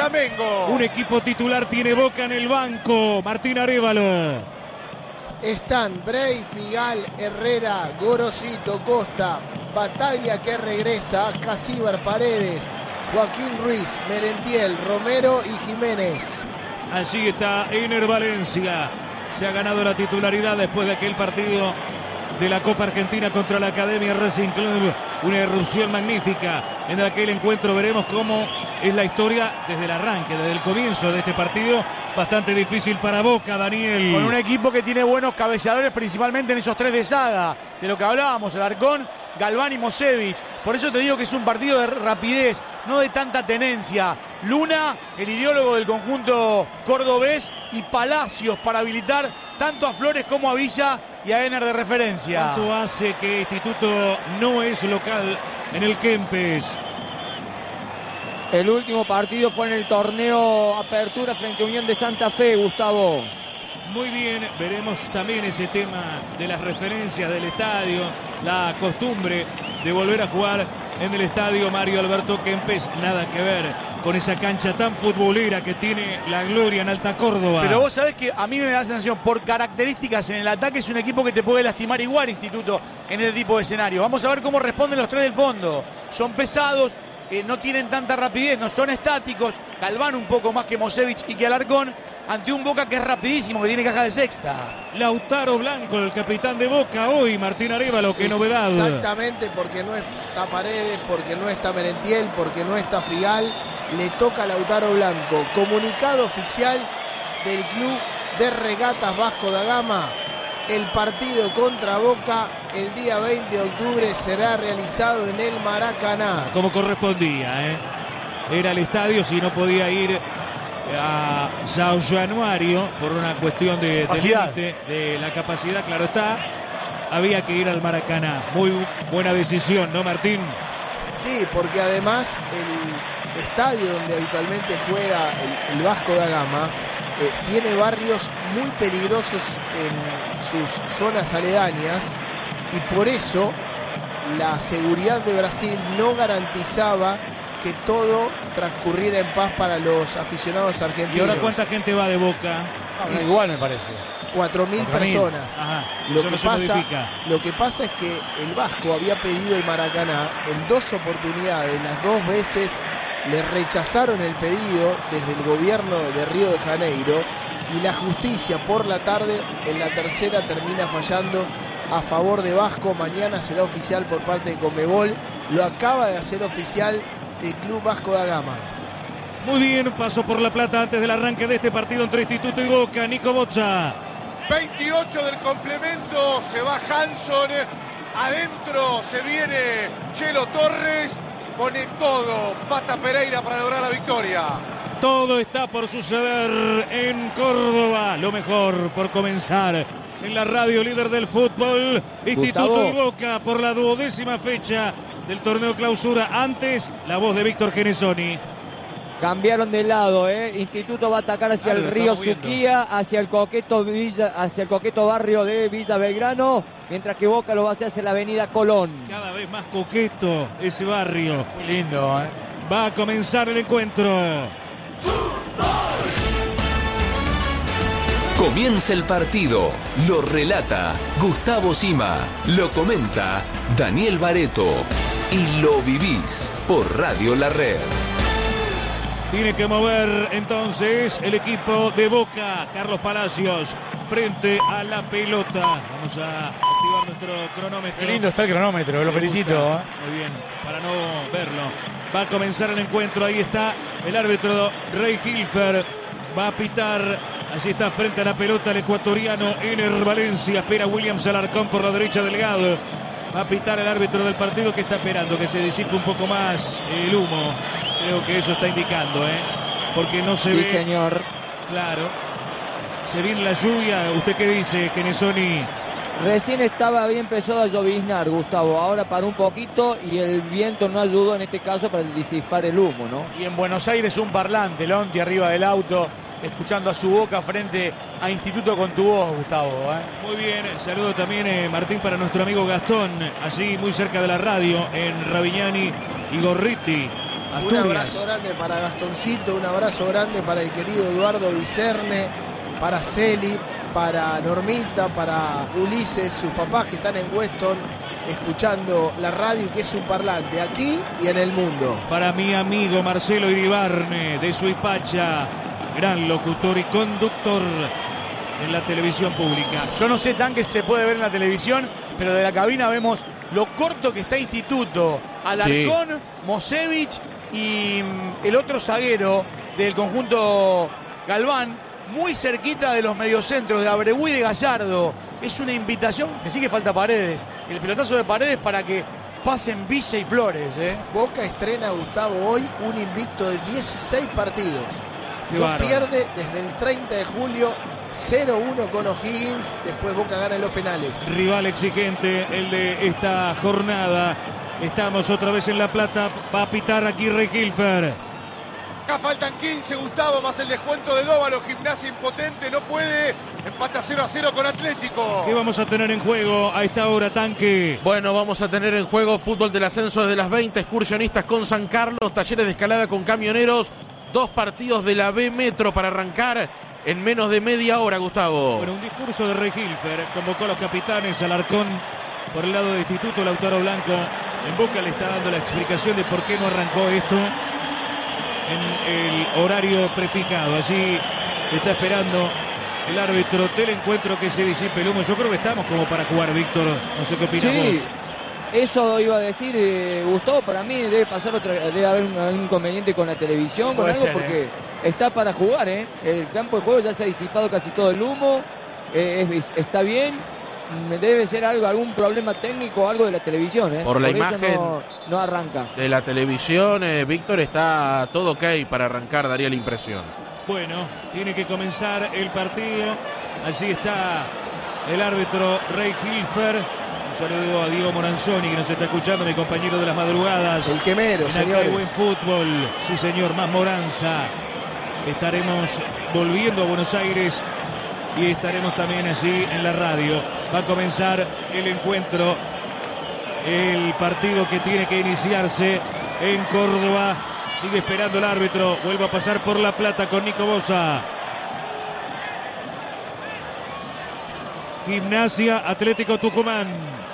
Flamengo. Un equipo titular tiene Boca en el banco. Martín Arévalo. Están Bray, Figal, Herrera, Gorosito, Costa, Bataglia que regresa, Casíbar, Paredes, Joaquín Ruiz, Merentiel, Romero y Jiménez. Allí está Ener Valencia. Se ha ganado la titularidad después de aquel partido de la Copa Argentina contra la Academia Racing Club. Una irrupción magnífica en aquel encuentro. Veremos cómo es la historia desde el arranque, desde el comienzo de este partido. Bastante difícil para Boca, Daniel. Con un equipo que tiene buenos cabeceadores, principalmente en esos tres de saga, de lo que hablábamos, Alarcón, Galván y Mosevich. Por eso te digo que es un partido de rapidez, no de tanta tenencia. Luna, el ideólogo del conjunto cordobés, y Palacios para habilitar tanto a Flores como a Villa y a Ener de referencia. ¿Cuánto hace que Instituto no es local en el Kempes? El último partido fue en el torneo Apertura frente a Unión de Santa Fe, Gustavo. Muy bien, veremos también ese tema de las referencias del estadio, la costumbre de volver a jugar en el estadio Mario Alberto Kempes, nada que ver con esa cancha tan futbolera que tiene la Gloria en Alta Córdoba. Pero vos sabés que a mí me da la sensación, por características en el ataque, es un equipo que te puede lastimar igual, Instituto, en el tipo de escenario. Vamos a ver cómo responden los tres del fondo. Son pesados, no tienen tanta rapidez, no son estáticos. Galván un poco más que Mosevich y que Alarcón, ante un Boca que es rapidísimo, que tiene caja de sexta. Lautaro Blanco, el capitán de Boca hoy, Martín Arévalo, qué novedad. Exactamente, porque no está Paredes, porque no está Merentiel, porque no está Figal, le toca a Lautaro Blanco. Comunicado oficial del Club de Regatas Vasco da Gama: el partido contra Boca el día 20 de octubre será realizado en el Maracaná. Como correspondía, era el estadio, si no podía ir a São Januario por una cuestión de límite de la capacidad, claro está, había que ir al Maracaná. Muy buena decisión, ¿no, Martín? Sí, porque además el estadio donde habitualmente juega el Vasco da Gama tiene barrios muy peligrosos en sus zonas aledañas, y por eso la seguridad de Brasil no garantizaba que todo transcurriera en paz para los aficionados argentinos. ¿Y ahora cuánta gente va de Boca? Igual me parece. 4.000 personas. Ajá, lo que pasa es que el Vasco había pedido el Maracaná en 2 oportunidades. Las 2 veces le rechazaron el pedido desde el gobierno de Río de Janeiro, y la justicia por la tarde en la tercera termina fallando a favor de Vasco. Mañana será oficial por parte de Conmebol. Lo acaba de hacer oficial el Club Vasco da Gama. Muy bien, pasó por La Plata antes del arranque de este partido entre Instituto y Boca. Nico Boccia. 28 del complemento, se va Hanson, adentro se viene Chelo Torres, pone todo Pata Pereira para lograr la victoria. Todo está por suceder en Córdoba, lo mejor por comenzar en la radio líder del fútbol. Instituto Gustavo. y Boca por la 12ª fecha del torneo Clausura. Antes, la voz de Víctor Genesoni. Cambiaron de lado, Instituto va a atacar hacia el río Suquía, hacia el coqueto barrio de Villa Belgrano, mientras que Boca lo va a hacer hacia la avenida Colón. Cada vez más coqueto ese barrio. Muy lindo, Va a comenzar el encuentro. Comienza el partido, lo relata Gustavo Sima, lo comenta Daniel Bareto y lo vivís por Radio La Red. Tiene que mover entonces el equipo de Boca. Carlos Palacios frente a la pelota. Vamos a activar nuestro cronómetro. Qué lindo está el cronómetro, lo felicito. Muy bien, para no verlo. Va a comenzar el encuentro. Ahí está el árbitro Rey Hilfer. Va a pitar. Allí está frente a la pelota el ecuatoriano Ener Valencia. Espera Williams Alarcón por la derecha, Delgado. Va a pitar el árbitro del partido, que está esperando que se disipe un poco más el humo. Creo que eso está indicando, porque no se ve. Sí, señor. Claro. Se viene la lluvia. ¿Usted qué dice, Genesoni? Recién había empezado a lloviznar, Gustavo. Ahora paró un poquito y el viento no ayudó en este caso para disipar el humo, ¿no? Y en Buenos Aires un parlante, Lonti arriba del auto, escuchando a su Boca frente a Instituto con tu voz, Gustavo. Muy bien, saludo también, Martín, para nuestro amigo Gastón, allí muy cerca de la radio, en Ravignani y Gorriti. Asturias. Un abrazo grande para Gastoncito, un abrazo grande para el querido Eduardo Vicerne, para Celi, para Normita, para Ulises, sus papás que están en Weston escuchando la radio y que es un parlante aquí y en el mundo. Para mi amigo Marcelo Iribarne de Suipacha, gran locutor y conductor en la televisión pública. Yo no sé tan que se puede ver en la televisión, pero de la cabina vemos lo corto que está Instituto. Alarcón, sí. Mosevich y el otro zaguero del conjunto Galván, muy cerquita de los mediocentros de Abreu y de Gallardo. Es una invitación, que sí que falta Paredes. El pelotazo de Paredes para que pasen Villa y Flores. Boca estrena, Gustavo, hoy un invicto de 16 partidos. No pierde desde el 30 de julio, 0-1 con O'Higgins. Después Boca gana en los penales. Rival exigente el de esta jornada. Estamos otra vez en La Plata. Va a pitar aquí Rey Hilfer. Acá faltan 15, Gustavo, más el descuento de Dóvalo. Gimnasia impotente, no puede. Empata 0-0 con Atlético. ¿Qué vamos a tener en juego a esta hora, Tanque? Bueno, vamos a tener en juego fútbol del ascenso desde las 20. Excursionistas con San Carlos, Talleres de Escalada con Camioneros. 2 partidos de la B Metro para arrancar en menos de media hora, Gustavo. Bueno, un discurso de Rey Hilfer. Convocó a los capitanes, Alarcón por el lado del Instituto, Lautaro Blanco. En Boca le está dando la explicación de por qué no arrancó esto en el horario prefijado. Allí está esperando el árbitro del encuentro que se disipe el humo. Yo creo que estamos como para jugar, Víctor. No sé qué opinas vos. Eso iba a decir, Gustavo, para mí debe haber un inconveniente con la televisión, con algo, porque está para jugar, El campo de juego ya se ha disipado casi todo el humo, está bien, debe ser algún problema técnico o algo de la televisión, Por la imagen no arranca. De la televisión, Víctor, está todo ok para arrancar, daría la impresión. Bueno, tiene que comenzar el partido. Allí está el árbitro Rey Hilfer. Un saludo a Diego Moranzoni, que nos está escuchando, mi compañero de las madrugadas. El quemero, señores. Buen fútbol. Sí, señor, más Moranza. Estaremos volviendo a Buenos Aires y estaremos también allí en la radio. Va a comenzar el encuentro, el partido que tiene que iniciarse en Córdoba. Sigue esperando el árbitro. Vuelve a pasar por La Plata con Nico Bosa. Gimnasia, Atlético Tucumán.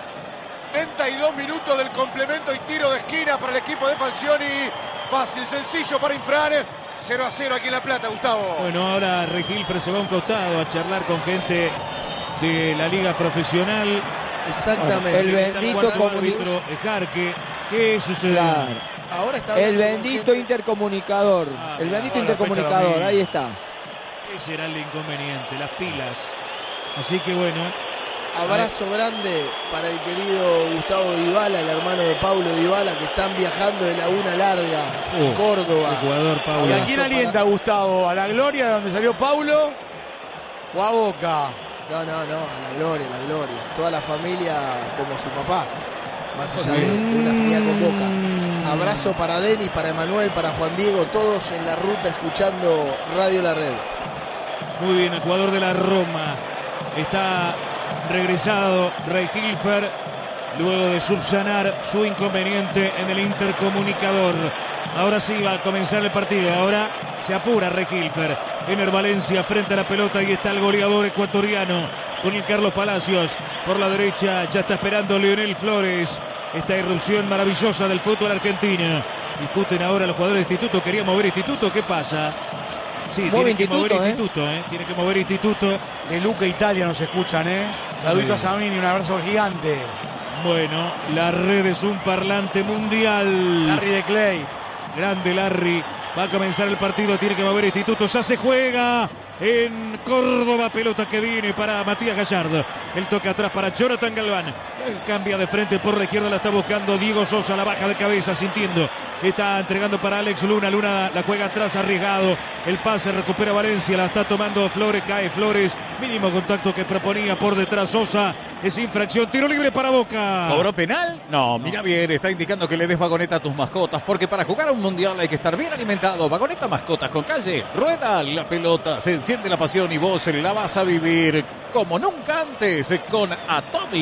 32 minutos del complemento y tiro de esquina para el equipo de Falcioni. Fácil, sencillo para Infran. 0-0 aquí en La Plata, Gustavo. Bueno, ahora Rey Hilfer se va a un costado a charlar con gente de la liga profesional. Exactamente. El bendito árbitro Jarque. ¿Qué sucede? Claro. Ahora está el bendito intercomunicador. El bendito intercomunicador, ahí está. Ese será el inconveniente, las pilas. Así que bueno. Abrazo grande para el querido Gustavo Dybala, el hermano de Paulo Dybala, que están viajando de Laguna Larga, Córdoba. Jugador Paulo. ¿Y a quién alienta, Gustavo? ¿A la gloria de donde salió Paulo o a Boca? No, a la gloria. Toda la familia como su papá, más allá de una afinidad con Boca. Abrazo para Denis, para Emanuel, para Juan Diego, todos en la ruta escuchando Radio La Red. Muy bien, el jugador de la Roma. Está regresado Rey Hilfer luego de subsanar su inconveniente en el intercomunicador. Ahora sí va a comenzar el partido. Ahora se apura Rey Hilfer. Ener Valencia frente a la pelota y está el goleador ecuatoriano con el Carlos Palacios. Por la derecha ya está esperando Leonel Flores. Esta irrupción maravillosa del fútbol argentino. Discuten ahora los jugadores de Instituto. Quería mover Instituto. ¿Qué pasa? Sí, tiene que mover Instituto, Tiene que mover Instituto. De Luca Italia nos escuchan, Saludito a Samini, un abrazo gigante. Bueno, la red es un parlante mundial. Larry de Clay. Grande Larry. Va a comenzar el partido, tiene que mover Instituto. Ya se juega en Córdoba. Pelota que viene para Matías Gallardo. El toque atrás para Jonathan Galván. Cambia de frente por la izquierda, la está buscando Diego Sosa. La baja de cabeza, sintiendo. Está entregando para Alex Luna. Luna la juega atrás, arriesgado. El pase recupera Valencia, la está tomando Flores. Cae Flores. Mínimo contacto que proponía por detrás Sosa. Es infracción, tiro libre para Boca. ¿Cobró penal? No, mira bien, está indicando que le des vagoneta a tus mascotas, porque para jugar a un mundial hay que estar bien alimentado. Vagoneta Mascotas con Calle. Rueda la pelota, se enciende la pasión y vos la vas a vivir como nunca antes con Atomic.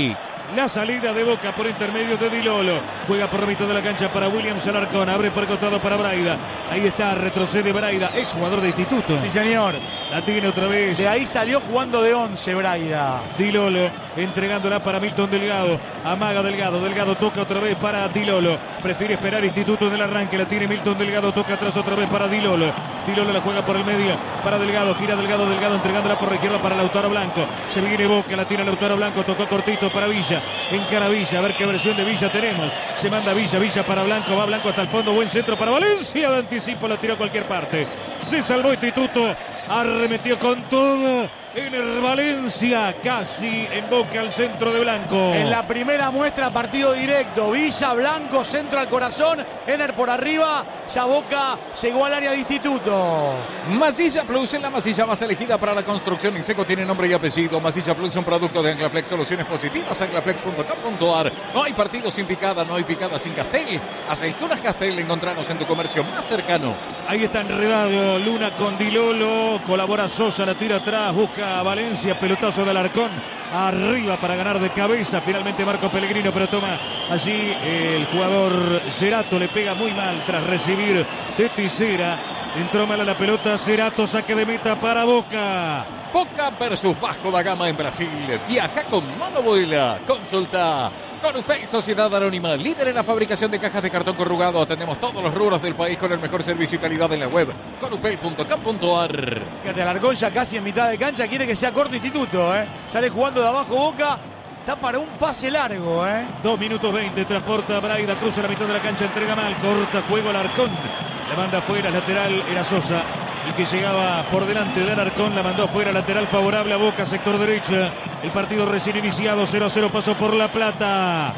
La salida de Boca por intermedio de Di Lolo. Juega por la mitad de la cancha para Williams Alarcón. Abre por el costado para Braida. Ahí está, retrocede Braida, ex jugador de Instituto. Sí, señor. La tiene otra vez. De ahí salió jugando de 11 Braida. Di Lolo entregándola para Milton Delgado. Amaga Delgado. Delgado toca otra vez para Di Lolo. Prefiere esperar Instituto en el arranque. La tiene Milton Delgado. Toca atrás otra vez para Di Lolo. Di Lolo la juega por el medio para Delgado. Gira Delgado. Delgado entregándola por la izquierda para Lautaro Blanco. Se viene Boca. La tiene Lautaro Blanco. Tocó cortito para Villa. Encara Villa. A ver qué versión de Villa tenemos. Se manda Villa. Villa para Blanco. Va Blanco hasta el fondo. Buen centro para Valencia. De anticipo. Lo tiró a cualquier parte. Se salvó Instituto. Arremetió con todo. Ener Valencia casi en Boca al centro de Blanco. En la primera muestra, partido directo. Villa, Blanco, centro al corazón. Ener por arriba. Ya Boca llegó al área de Instituto. Masilla Plus es la masilla más elegida para la construcción en seco. Tiene nombre y apellido. Masilla Plus es un producto de Anclaflex. Soluciones positivas. Anclaflex.com.ar. No hay partido sin picada. No hay picada sin Castel. Aceitunas Castel. Encontranos en tu comercio más cercano. Ahí está enredado Luna con Di Lolo. Colabora Sosa. La tira atrás. Busca a Valencia, pelotazo de Alarcón, arriba para ganar de cabeza, finalmente Marco Pellegrino, pero toma allí el jugador Cerato, le pega muy mal tras recibir de Tisera, entró mal a la pelota, Cerato, saque de meta para Boca. Boca versus Vasco da Gama en Brasil, viaja con mano vuela, consulta Corupel, Sociedad Anónima, líder en la fabricación de cajas de cartón corrugado. Atendemos todos los rubros del país con el mejor servicio y calidad en la web. Corupel.com.ar. Fíjate, Alarcón ya casi en mitad de cancha. Quiere que sea corto Instituto, Sale jugando de abajo Boca. Está para un pase largo, 2 minutos 20. Transporta Braida. Cruza la mitad de la cancha. Entrega mal. Corta juego Alarcón. La manda afuera. Lateral era Sosa. El que llegaba por delante de Alarcón la mandó afuera, lateral favorable a Boca, sector derecha. El partido recién iniciado, 0-0, pasó por La Plata.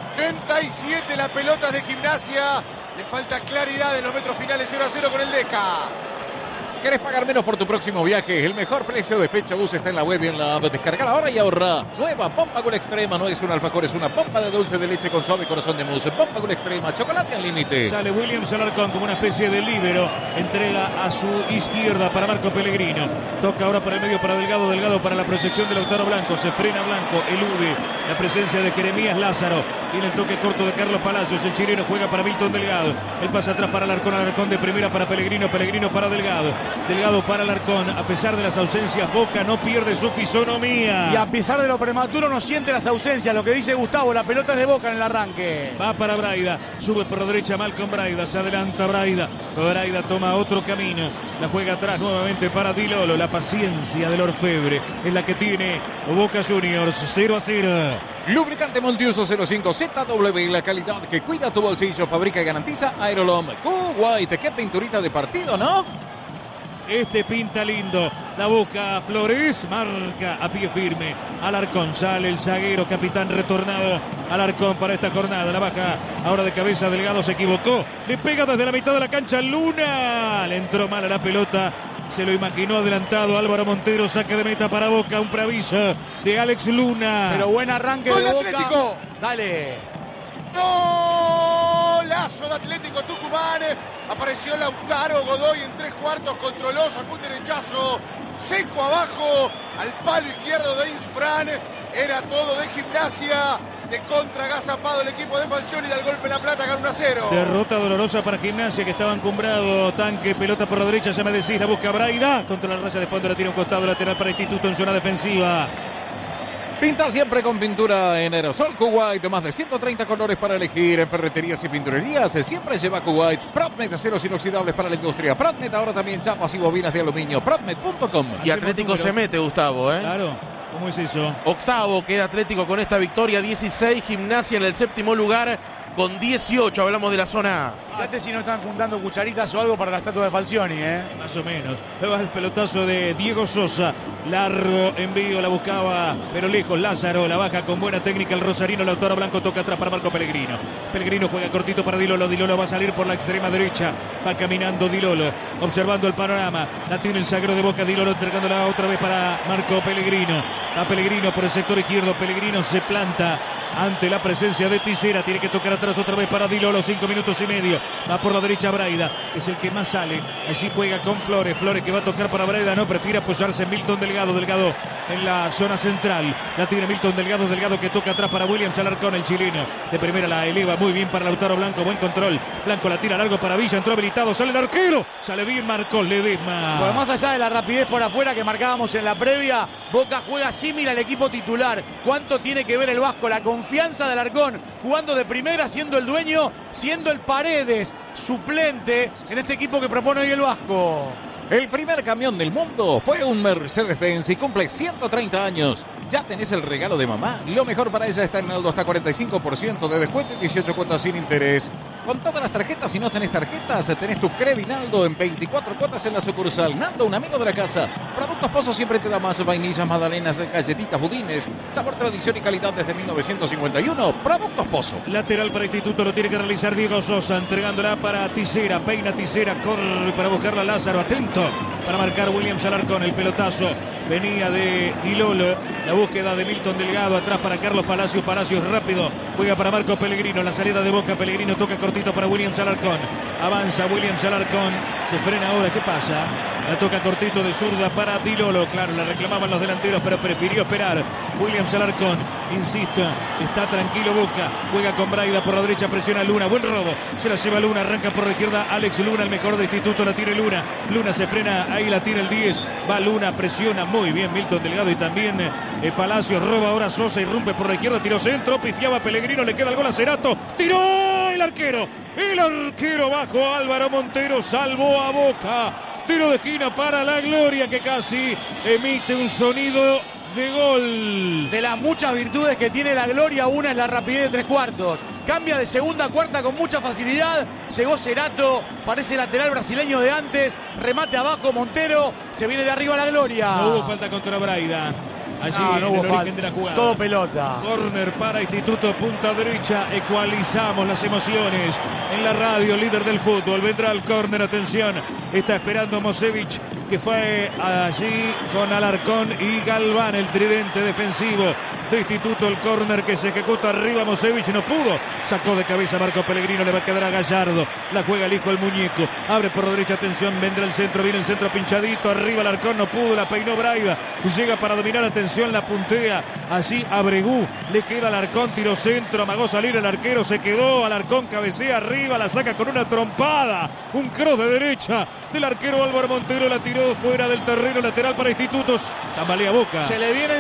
37 las pelotas de Gimnasia. Le falta claridad en los metros finales, 0-0 con el Deca. ¿Querés pagar menos por tu próximo viaje? El mejor precio de Fecha Bus está en la web y en la app. Descargala ahora y ahorra. Nueva Bombagul Extrema. No es un alfajor, es una bomba de dulce de leche con suave corazón de mousse. Bombagul Extrema, chocolate al límite. Sale Williams Alarcón como una especie de líbero. Entrega a su izquierda para Marco Pellegrino. Toca ahora para el medio para Delgado. Delgado para la proyección de Lautaro Blanco. Se frena Blanco, elude la presencia de Jeremías Lázaro. Viene el toque corto de Carlos Palacios. El chileno juega para Milton Delgado. El pase atrás para Alarcón. Alarcón de primera para Pellegrino. Pellegrino para Delgado. Delgado para Alarcón. A pesar de las ausencias, Boca no pierde su fisonomía. Y a pesar de lo prematuro, no siente las ausencias. Lo que dice Gustavo, la pelota es de Boca en el arranque. Va para Braida. Sube por la derecha Malcolm Braida. Se adelanta Braida. Braida toma otro camino. La juega atrás nuevamente para Di Lolo. La paciencia del orfebre es la que tiene Boca Juniors. 0-0. Lubricante Montiuso 05 ZW, la calidad que cuida tu bolsillo, fabrica y garantiza Aerolom. Kuwait, qué pinturita de partido, ¿no? Este pinta lindo, la busca Flores, marca a pie firme. Alarcón, sale el zaguero, capitán retornado. Alarcón para esta jornada, la baja ahora de cabeza. Delgado se equivocó, le pega desde la mitad de la cancha Luna. Le entró mal a la pelota. Se lo imaginó adelantado Álvaro Montero, saque de meta para Boca, un preaviso de Alex Luna. Pero buen arranque de Boca. Atlético. Dale. Golazo de Atlético Tucumán. Apareció Lautaro Godoy en 3/4, controló, sacó un derechazo seco abajo al palo izquierdo de Insfran. Era todo de Gimnasia. De contra agazapado el equipo de Falcioni, da el golpe en La Plata, gana 1-0. Derrota dolorosa para Gimnasia, que estaba encumbrado. Tanque, pelota por la derecha, ya me decís, la busca Braida. Contra la raya de fondo, la tira un costado lateral para Instituto en zona defensiva. Pinta siempre con pintura en aerosol Kuwait. Más de 130 colores para elegir en ferreterías y pinturerías. Siempre lleva Kuwait. Propnet, aceros inoxidables para la industria. Propnet, ahora también chapas y bobinas de aluminio. Propnet.com. Y Atlético se mete, Gustavo, Claro. ¿Cómo es eso? Octavo queda Atlético con esta victoria, 16, Gimnasia en el séptimo lugar con 18, hablamos de la zona A. Fíjate si no están juntando cucharitas o algo para la estatua de Falcioni, Más o menos. Va el pelotazo de Diego Sosa. Largo envío, la buscaba, pero lejos. Lázaro, la baja con buena técnica el rosarino. Lautaro Blanco toca atrás para Marco Pellegrino. Pellegrino juega cortito para Di Lolo. Di Lolo va a salir por la extrema derecha. Va caminando Di Lolo, observando el panorama. La tiene el zaguero de Boca. Di Lolo entregándola otra vez para Marco Pellegrino. A Pellegrino por el sector izquierdo. Pellegrino se planta ante la presencia de Tisera. Tiene que tocar atrás otra vez para Di Lolo. 5 minutos y medio. Va por la derecha Braida, es el que más sale. Allí juega con Flores. Flores que va a tocar para Braida, no, prefiere apoyarse en Milton Delgado. Delgado en la zona central. La tiene Milton Delgado. Delgado que toca atrás para Williams Alarcón, el chileno. De primera la eleva muy bien para Lautaro Blanco. Buen control. Blanco la tira largo para Villa. Entró habilitado. Sale el arquero. Sale bien, marcó Ledesma. Bueno, más allá de la rapidez por afuera que marcábamos en la previa, Boca juega similar al equipo titular. ¿Cuánto tiene que ver el Vasco? La confianza de Alarcón, jugando de primera, siendo el dueño, siendo el Paredes suplente en este equipo que propone hoy el Vasco. El primer camión del mundo fue un Mercedes-Benz y cumple 130 años. ¿Ya tenés el regalo de mamá? Lo mejor para ella está en Naldo, hasta 45% de descuento y 18 cuotas sin interés. Con todas las tarjetas, si no tenés tarjetas, tenés tu Credinaldo en 24 cuotas en la sucursal. Naldo, un amigo de la casa. Productos Pozo siempre te da más: vainillas, magdalenas, galletitas, budines. Sabor, tradición y calidad desde 1951. Productos Pozo. Lateral para Instituto, lo tiene que realizar Diego Sosa, entregándola para Tisera. Peina Tisera, corre para buscarla Lázaro. Atento para marcar Williams Alarcón. El pelotazo venía de Dilolo. La búsqueda de Milton Delgado, atrás para Carlos Palacios. Palacios rápido, juega para Marco Pellegrino. La salida de Boca, Pellegrino toca cortito para Williams Alarcón. Avanza Williams Alarcón, se frena ahora, ¿qué pasa? La toca cortito de zurda para Dilolo. Claro, la reclamaban los delanteros, pero prefirió esperar. Williams Alarcón, insisto, está tranquilo Boca. Juega con Braida por la derecha, presiona Luna. Buen robo, se la lleva Luna, arranca por la izquierda Alex Luna, el mejor de Instituto, la tiene Luna. Luna se frena, ahí la tiene el 10. Va Luna, presiona muy bien Milton Delgado y también Palacios. Roba ahora Sosa, irrumpe por la izquierda, tiró centro, pifiaba Pellegrino, le queda el gol a Cerato. Tiró el arquero. El arquero bajo, Álvaro Montero salvó a Boca. Tiro de esquina para la Gloria, que casi emite un sonido de gol. De las muchas virtudes que tiene la Gloria, una es la rapidez de 3/4. Cambia de segunda a cuarta con mucha facilidad. Llegó Cerato, parece lateral brasileño de antes. Remate abajo Montero, se viene de arriba la Gloria. No hubo falta contra Braida. Allí no hubo en el origen de la jugada. Todo pelota. Córner para Instituto, punta derecha. Ecualizamos las emociones en la radio, líder del fútbol. Vendrá el córner, atención. Está esperando Mosevich, que fue allí con Alarcón y Galván, el tridente defensivo de Instituto. El córner que se ejecuta arriba, Mosevich no pudo. Sacó de cabeza Marco Pellegrino, le va a quedar a Gallardo. La juega el hijo el muñeco. Abre por la derecha, atención, vendrá el centro, viene el centro pinchadito. Arriba Alarcón, no pudo, la peinó Braida. Llega para dominar, atención, la puntea. Allí Abregú, le queda Alarcón, tiró centro, amagó salir el arquero, se quedó. Alarcón cabecea arriba, la saca con una trompada. Un cross de derecha del arquero Álvaro Montero, la tiró fuera del terreno, lateral para Institutos. Tambalea Boca. Se le viene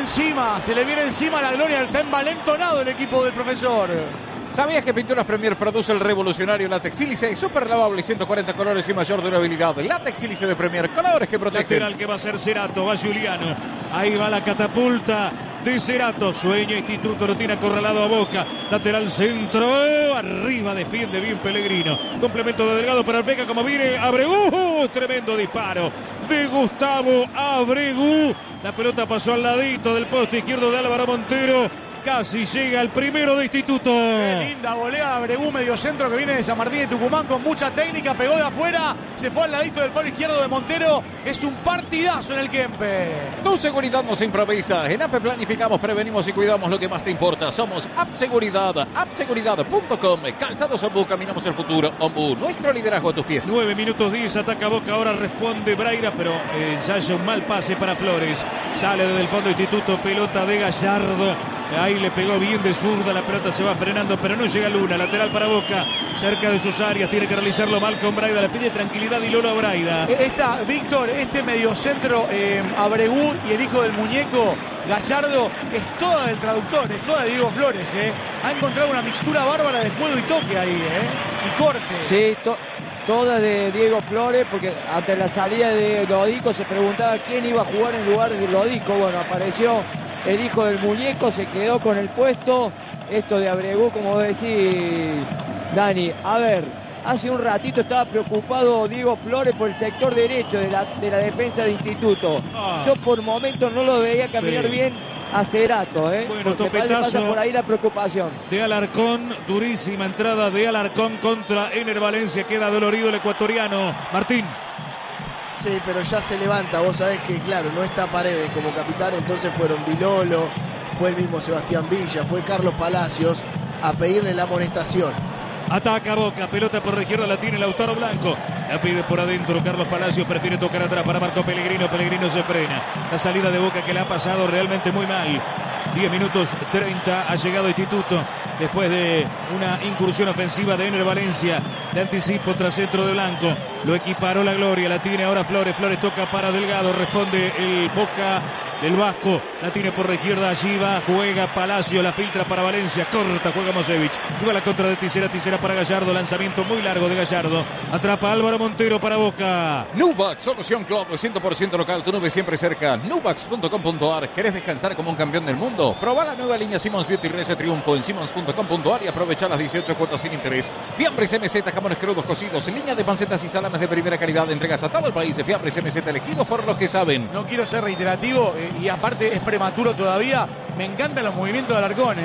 encima la Gloria, está envalentonado el equipo del profesor. ¿Sabías que Pinturas Premier produce el revolucionario látex sílice? Súper lavable, 140 colores y mayor durabilidad. Látex sílice de Premier, colores que protegen. Lateral que va a ser Cerato, va Juliano. Ahí va la catapulta de Cerato. Sueña Instituto, lo tiene acorralado a Boca. Lateral centro, arriba defiende bien Pellegrino. Complemento de Delgado para el Beca, como viene Abregú. Tremendo disparo de Gustavo Abregú. La pelota pasó al ladito del poste izquierdo de Álvaro Montero. Casi llega el primero de Instituto. Qué linda volea Abregú, medio centro que viene de San Martín de Tucumán con mucha técnica, pegó de afuera, se fue al ladito del palo izquierdo de Montero. Es un partidazo en el Kempe. Tu seguridad nos improvisa. En APE planificamos, prevenimos y cuidamos lo que más te importa. Somos App Seguridad, appseguridad.com. Calzados Ombu, caminamos el futuro. Ombu, nuestro liderazgo a tus pies. 9 minutos 10, ataca Boca, ahora responde Braida, pero ensaya un mal pase para Flores. Sale desde el fondo Instituto, pelota de Gallardo. Ahí le pegó bien de zurda, la pelota se va frenando, pero no llega Luna. Lateral para Boca, cerca de sus áreas, tiene que realizarlo mal con Braida, le pide tranquilidad y Lolo a Braida. Víctor, este mediocentro Abregú y el hijo del muñeco Gallardo es toda del traductor, es toda de Diego Flores. Ha encontrado una mixtura bárbara de juego y toque ahí, y corte. Sí, toda de Diego Flores, porque ante la salida de Lodico se preguntaba quién iba a jugar en lugar de Lodico. Bueno, apareció el hijo del muñeco, se quedó con el puesto. Esto de Abregú, como vos decís, Dani. A ver, hace un ratito estaba preocupado Diego Flores por el sector derecho de la defensa de Instituto. Yo por momentos no lo veía caminar bien a Cerato, Bueno, porque topetazo pasa por ahí la preocupación. De Alarcón, durísima entrada de Alarcón contra Ener Valencia. Queda dolorido el ecuatoriano. Martín. Sí, pero ya se levanta. Vos sabés que, claro, no está Paredes como capitán, entonces fueron Dilolo, fue el mismo Sebastián Villa, fue Carlos Palacios a pedirle la amonestación. Ataca Boca, pelota por la izquierda, la tiene Lautaro Blanco. La pide por adentro Carlos Palacios, prefiere tocar atrás para Marco Pellegrino. Pellegrino se frena. La salida de Boca que le ha pasado realmente muy mal. 10 minutos 30 ha llegado Instituto después de una incursión ofensiva de Ener Valencia. De anticipo tras centro de Blanco. Lo equiparó la Gloria, la tiene ahora Flores. Flores toca para Delgado, responde el Boca del Vasco, la tiene por la izquierda, allí va, juega Palacio, la filtra para Valencia, corta, juega Mosevich, juega la contra de Tisera, Tisera para Gallardo, lanzamiento muy largo de Gallardo, atrapa Álvaro Montero para Boca. Nubax, solución club 100% local, tu nube siempre cerca, nubax.com.ar. ¿Querés descansar como un campeón del mundo? Proba la nueva línea Simons Beauty Race Triunfo en simons.com.ar y aprovecha las 18 cuotas sin interés. Fiambres MZ, jamones crudos cocidos, línea de pancetas y salames de primera calidad, entregas a todo el país de Fiambres MZ elegidos por los que saben. No quiero ser reiterativo, y aparte es prematuro todavía. Me encantan los movimientos de Alarcón,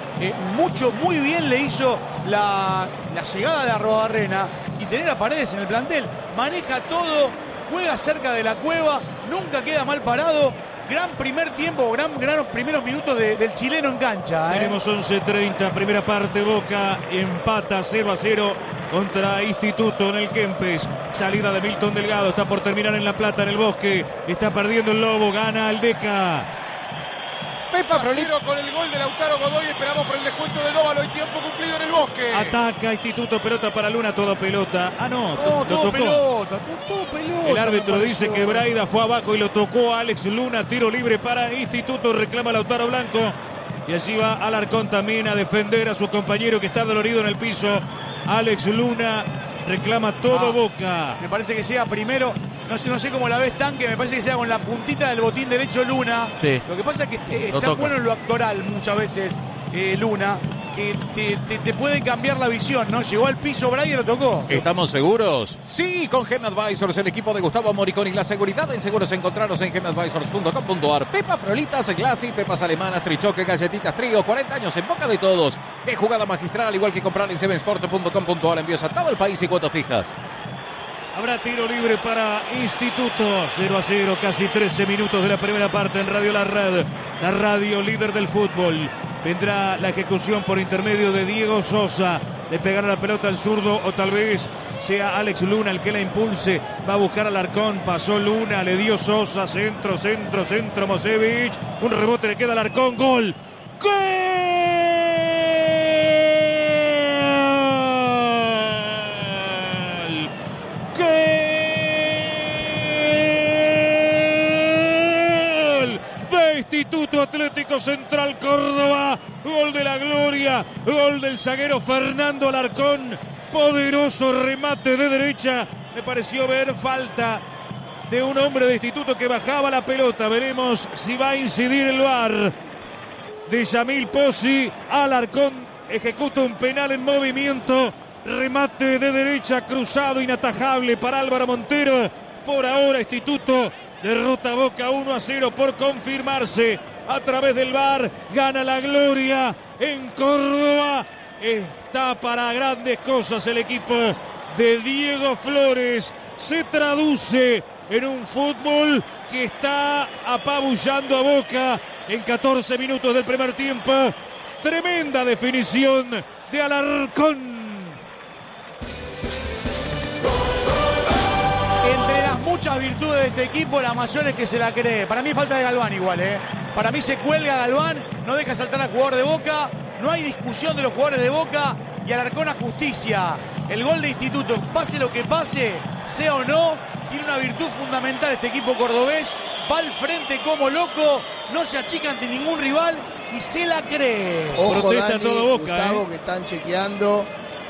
muy bien le hizo la llegada de Arruabarrena y tener a Paredes en el plantel. Maneja todo, juega cerca de la cueva, nunca queda mal parado. Gran primer tiempo, gran primeros minutos del chileno en cancha. Tenemos 11:30, primera parte. Boca empata 0-0 contra Instituto en el Kempes. Salida de Milton Delgado, está por terminar en La Plata, en el Bosque. Está perdiendo el Lobo, gana Aldeca. Pepa Frolero con el gol de Lautaro Godoy. Esperamos por el descuento de Nóvalo. Hay tiempo cumplido en el Bosque. Ataca Instituto, pelota para Luna, todo pelota. Ah, no, todo pelota. El árbitro dice que Braida fue abajo y lo tocó a Alex Luna. Tiro libre para Instituto, reclama Lautaro Blanco. Y allí va Alarcón también a defender a su compañero que está dolorido en el piso. Alex Luna reclama todo Boca. Me parece que sea primero, no sé cómo la ves, Tanque, me parece que sea con la puntita del botín derecho Luna. Sí. Lo que pasa es que está bueno en lo actoral muchas veces Luna, que te puede cambiar la visión, ¿no? Llegó al piso Braida y lo tocó. ¿Estamos seguros? Sí, con Gem Advisors, el equipo de Gustavo Moricón y la seguridad en seguros encontraros en gemadvisors.com.ar. Pepa Frolitas, Glassy, pepas alemanas, trichoque, galletitas, trío, 40 años en boca de todos. Qué jugada magistral, igual que comprar en sevensport.com.ar. Envíos a todo el país y cuotas fijas. Habrá tiro libre para Instituto. 0-0, casi 13 minutos de la primera parte en Radio La Red, la radio líder del fútbol. Vendrá la ejecución por intermedio de Diego Sosa. Le pegará la pelota al zurdo o tal vez sea Alex Luna el que la impulse. Va a buscar al Alarcón. Pasó Luna, le dio Sosa. Centro, Mosevich. Un rebote le queda al Alarcón. Gol. ¡Gol! Instituto Atlético Central Córdoba, gol de la Gloria, gol del zaguero Fernando Alarcón, poderoso remate de derecha, me pareció ver falta de un hombre de Instituto que bajaba la pelota, veremos si va a incidir el VAR. De Yamil Pozzi, Alarcón ejecuta un penal en movimiento, remate de derecha cruzado, inatajable para Álvaro Montero. Por ahora Instituto derrota a Boca 1-0 por confirmarse a través del VAR. Gana la Gloria en Córdoba. Está para grandes cosas el equipo de Diego Flores. Se traduce en un fútbol que está apabullando a Boca en 14 minutos del primer tiempo. Tremenda definición de Alarcón. Entre las muchas virtudes de este equipo, la mayor es que se la cree. Para mí falta de Galván igual, Para mí se cuelga Galván, no deja saltar al jugador de Boca, no hay discusión de los jugadores de Boca y Alarcón a justicia. El gol de Instituto, pase lo que pase, sea o no, tiene una virtud fundamental este equipo cordobés. Va al frente como loco, no se achica ante ningún rival y se la cree. Ojo, protesta Dani, todo Boca, Gustavo, que están chequeando.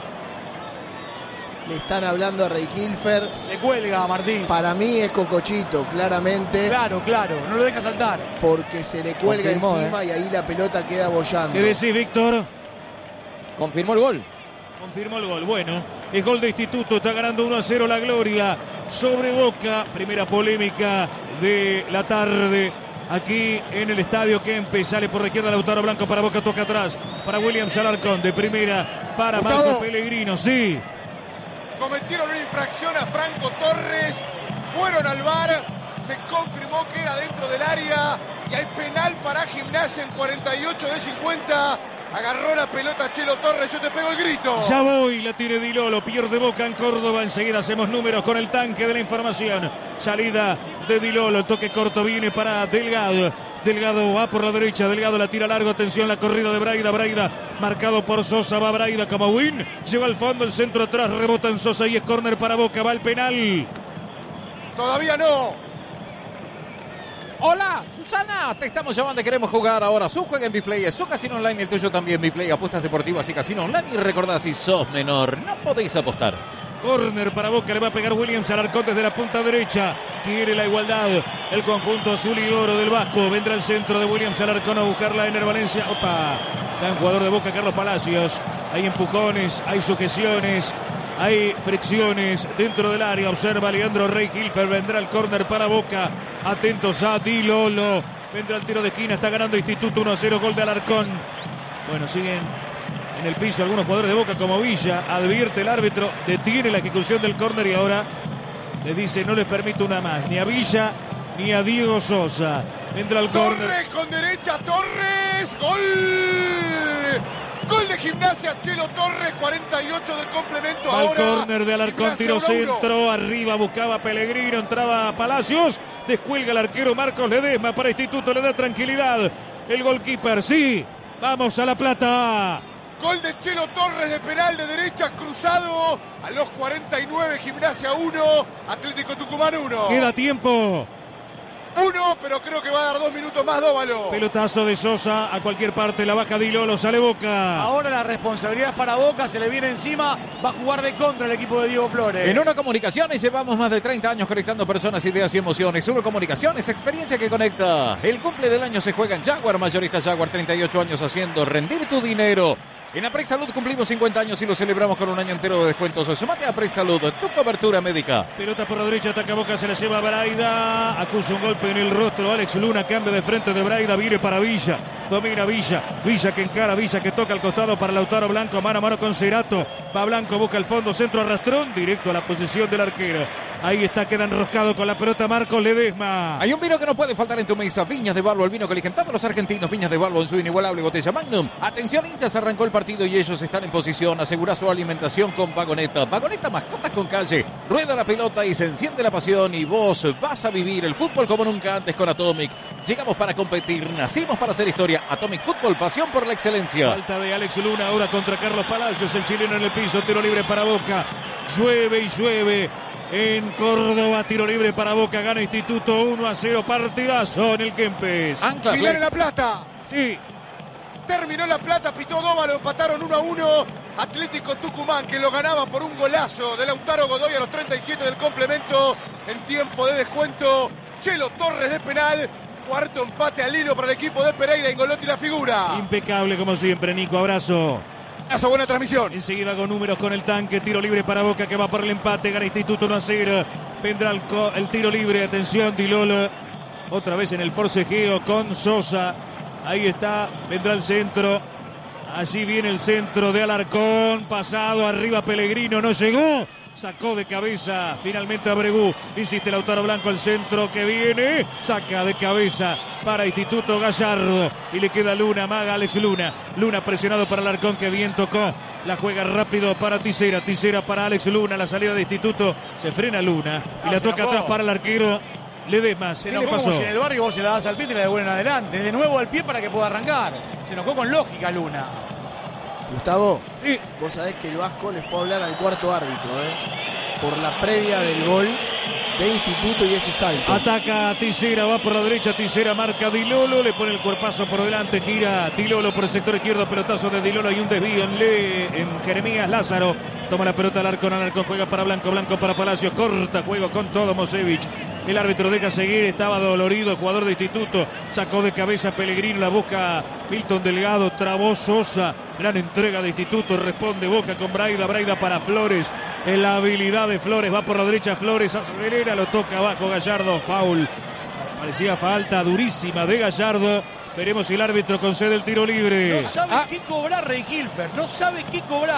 Le están hablando a Rey Hilfer. Le cuelga, Martín. Para mí es Cocochito, claramente. Claro, no lo deja saltar. Porque se le cuelga encima y ahí la pelota queda bollando. ¿Qué decís, Víctor? Confirmó el gol. Confirmó el gol. Bueno, es gol de Instituto. Está ganando 1-0 la Gloria sobre Boca. Primera polémica de la tarde aquí en el estadio Kempes. Sale por la izquierda Lautaro Blanco para Boca. Toca atrás para Williams Alarcón. De primera para Marco Pellegrino. Sí. Cometieron una infracción a Franco Torres, fueron al VAR, se confirmó que era dentro del área y hay penal para Gimnasia en 48 de 50. Agarró la pelota Chelo Torres, yo te pego el grito. Ya voy, la tiene Di Lolo, pierde Boca en Córdoba. Enseguida hacemos números con el tanque de la información. Salida de Di Lolo, el toque corto viene para Delgado. Delgado va por la derecha, Delgado la tira largo, atención la corrida de Braida, Braida marcado por Sosa, va Braida como win, lleva al fondo, el centro atrás, rebota en Sosa y es córner para Boca, va al penal. Todavía no. Hola, Susana, te estamos llamando, queremos jugar ahora. Su juega en Biplay, su casino online, el tuyo también. Biplay, apuestas deportivas y casino online. Y recordá, si sos menor, no podéis apostar. Córner para Boca, le va a pegar Williams Alarcón desde la punta derecha. Quiere la igualdad el conjunto azul y oro del Vasco. Vendrá el centro de Williams Alarcón a buscarla en Valencia. Opa, gran jugador de Boca, Carlos Palacios. Hay empujones, hay sujeciones, hay fricciones dentro del área. Observa Leandro Rey Hilfer. Vendrá el córner para Boca. Atentos a Di Lolo. Vendrá el tiro de esquina. Está ganando Instituto 1-0. Gol de Alarcón. Bueno, siguen en el piso algunos jugadores de Boca como Villa. Advierte el árbitro. Detiene la ejecución del córner y ahora le dice no les permito una más. Ni a Villa ni a Diego Sosa. Vendrá el córner. Torres con derecha. Torres. Gol. Gol de Gimnasia, Chelo Torres, 48 del complemento. Va ahora. El córner de Alarcón, tiro centro, arriba buscaba Pellegrino, entraba Palacios, descuelga el arquero Marcos Ledesma para Instituto, le da tranquilidad. El goalkeeper, sí, vamos a La Plata. Gol de Chelo Torres de penal de derecha, cruzado a los 49, Gimnasia 1, Atlético Tucumán 1. Queda tiempo. 1, pero creo que va a dar 2 minutos más Dóvalo. Pelotazo de Sosa a cualquier parte, la baja Di Lolo, sale Boca. Ahora la responsabilidad es para Boca, se le viene encima, va a jugar de contra el equipo de Diego Flores. En Uno Comunicaciones llevamos más de 30 años conectando personas, ideas y emociones. Uno Comunicaciones, experiencia que conecta. El cumple del año se juega en Jaguar, mayorista Jaguar, 38 años haciendo rendir tu dinero. En Aprex Salud cumplimos 50 años y lo celebramos con un año entero de descuentos. Sumate a Aprex Salud, tu cobertura médica. Pelota por la derecha, ataca Boca, se la lleva Braida. Acusa un golpe en el rostro. Alex Luna, cambio de frente de Braida, viene para Villa. Domina Villa. Villa que encara, Villa que toca al costado para Lautaro Blanco. Mano a mano con Cerato. Va Blanco, busca el fondo, centro arrastrón. Directo a la posición del arquero. Ahí está, queda enroscado con la pelota Marcos Ledesma. Hay un vino que no puede faltar en tu mesa. Viñas de Balbo, el vino que eligen todos los argentinos. Viñas de Balbo en su inigualable botella Magnum. Atención hinchas, arrancó el partido y ellos están en posición. Asegura su alimentación con Vagoneta. Vagoneta, mascotas con calle. Rueda la pelota y se enciende la pasión. Y vos vas a vivir el fútbol como nunca antes con Atomic. Llegamos para competir, nacimos para hacer historia. Atomic Fútbol, pasión por la excelencia. Falta de Alex Luna ahora contra Carlos Palacios. El chileno en el piso, tiro libre para Boca. Llueve y llueve. En Córdoba, tiro libre para Boca, gana Instituto 1-0, partidazo en el Kempes. Final en La Plata. Sí. Terminó La Plata, pitó Dóvalo, empataron 1-1. Atlético Tucumán que lo ganaba por un golazo de Lautaro Godoy a los 37 del complemento. En tiempo de descuento, Chelo Torres de penal. Cuarto empate al hilo para el equipo de Pereira, Ingolotti la figura. Impecable como siempre, Nico, abrazo. Buena transmisión. Enseguida con números con el tanque, tiro libre para Boca que va por el empate, gana Instituto 1-0. Vendrá el tiro libre, atención, Di Lolo. Otra vez en el forcejeo con Sosa. Ahí está, vendrá el centro. Allí viene el centro de Alarcón, pasado arriba Pellegrino, no llegó. Sacó de cabeza finalmente a Bregú. Insiste Lautaro Blanco, el centro que viene. Saca de cabeza para Instituto Gallardo. Y le queda Luna, maga Alex Luna. Luna presionado para Alarcón que bien tocó. La juega rápido para Tisera. Tisera para Alex Luna. La salida de Instituto. Se frena Luna. Y la toca atrás para el arquero Ledesma. Se ¿Qué enojó le pasó? como si en el barrio vos se la das al pie y te la devuelven adelante. De nuevo al pie para que pueda arrancar. Se enojó con lógica Luna. Gustavo, Sí. vos sabés que el Vasco le fue a hablar al cuarto árbitro, por la previa del gol de Instituto y ese salto. Ataca a Tisera, va por la derecha, Tisera marca a Di Lolo, le pone el cuerpazo por delante, gira Di Lolo por el sector izquierdo, pelotazo de Di Lolo y un desvío en Jeremías Lázaro. Toma la pelota Alarcón, juega para Blanco, Blanco para Palacios, corta juego con todo Mosevich. El árbitro deja seguir, estaba dolorido el jugador de Instituto, sacó de cabeza Pellegrino, la busca Milton Delgado, trabó Sosa, gran entrega de Instituto, responde Boca con Braida, Braida para Flores, en la habilidad de Flores, va por la derecha Flores, acelera, lo toca abajo Gallardo, foul, parecía falta durísima de Gallardo. Veremos si el árbitro concede el tiro libre. No sabe qué cobrar Rey Hilfer, no sabe qué cobrar.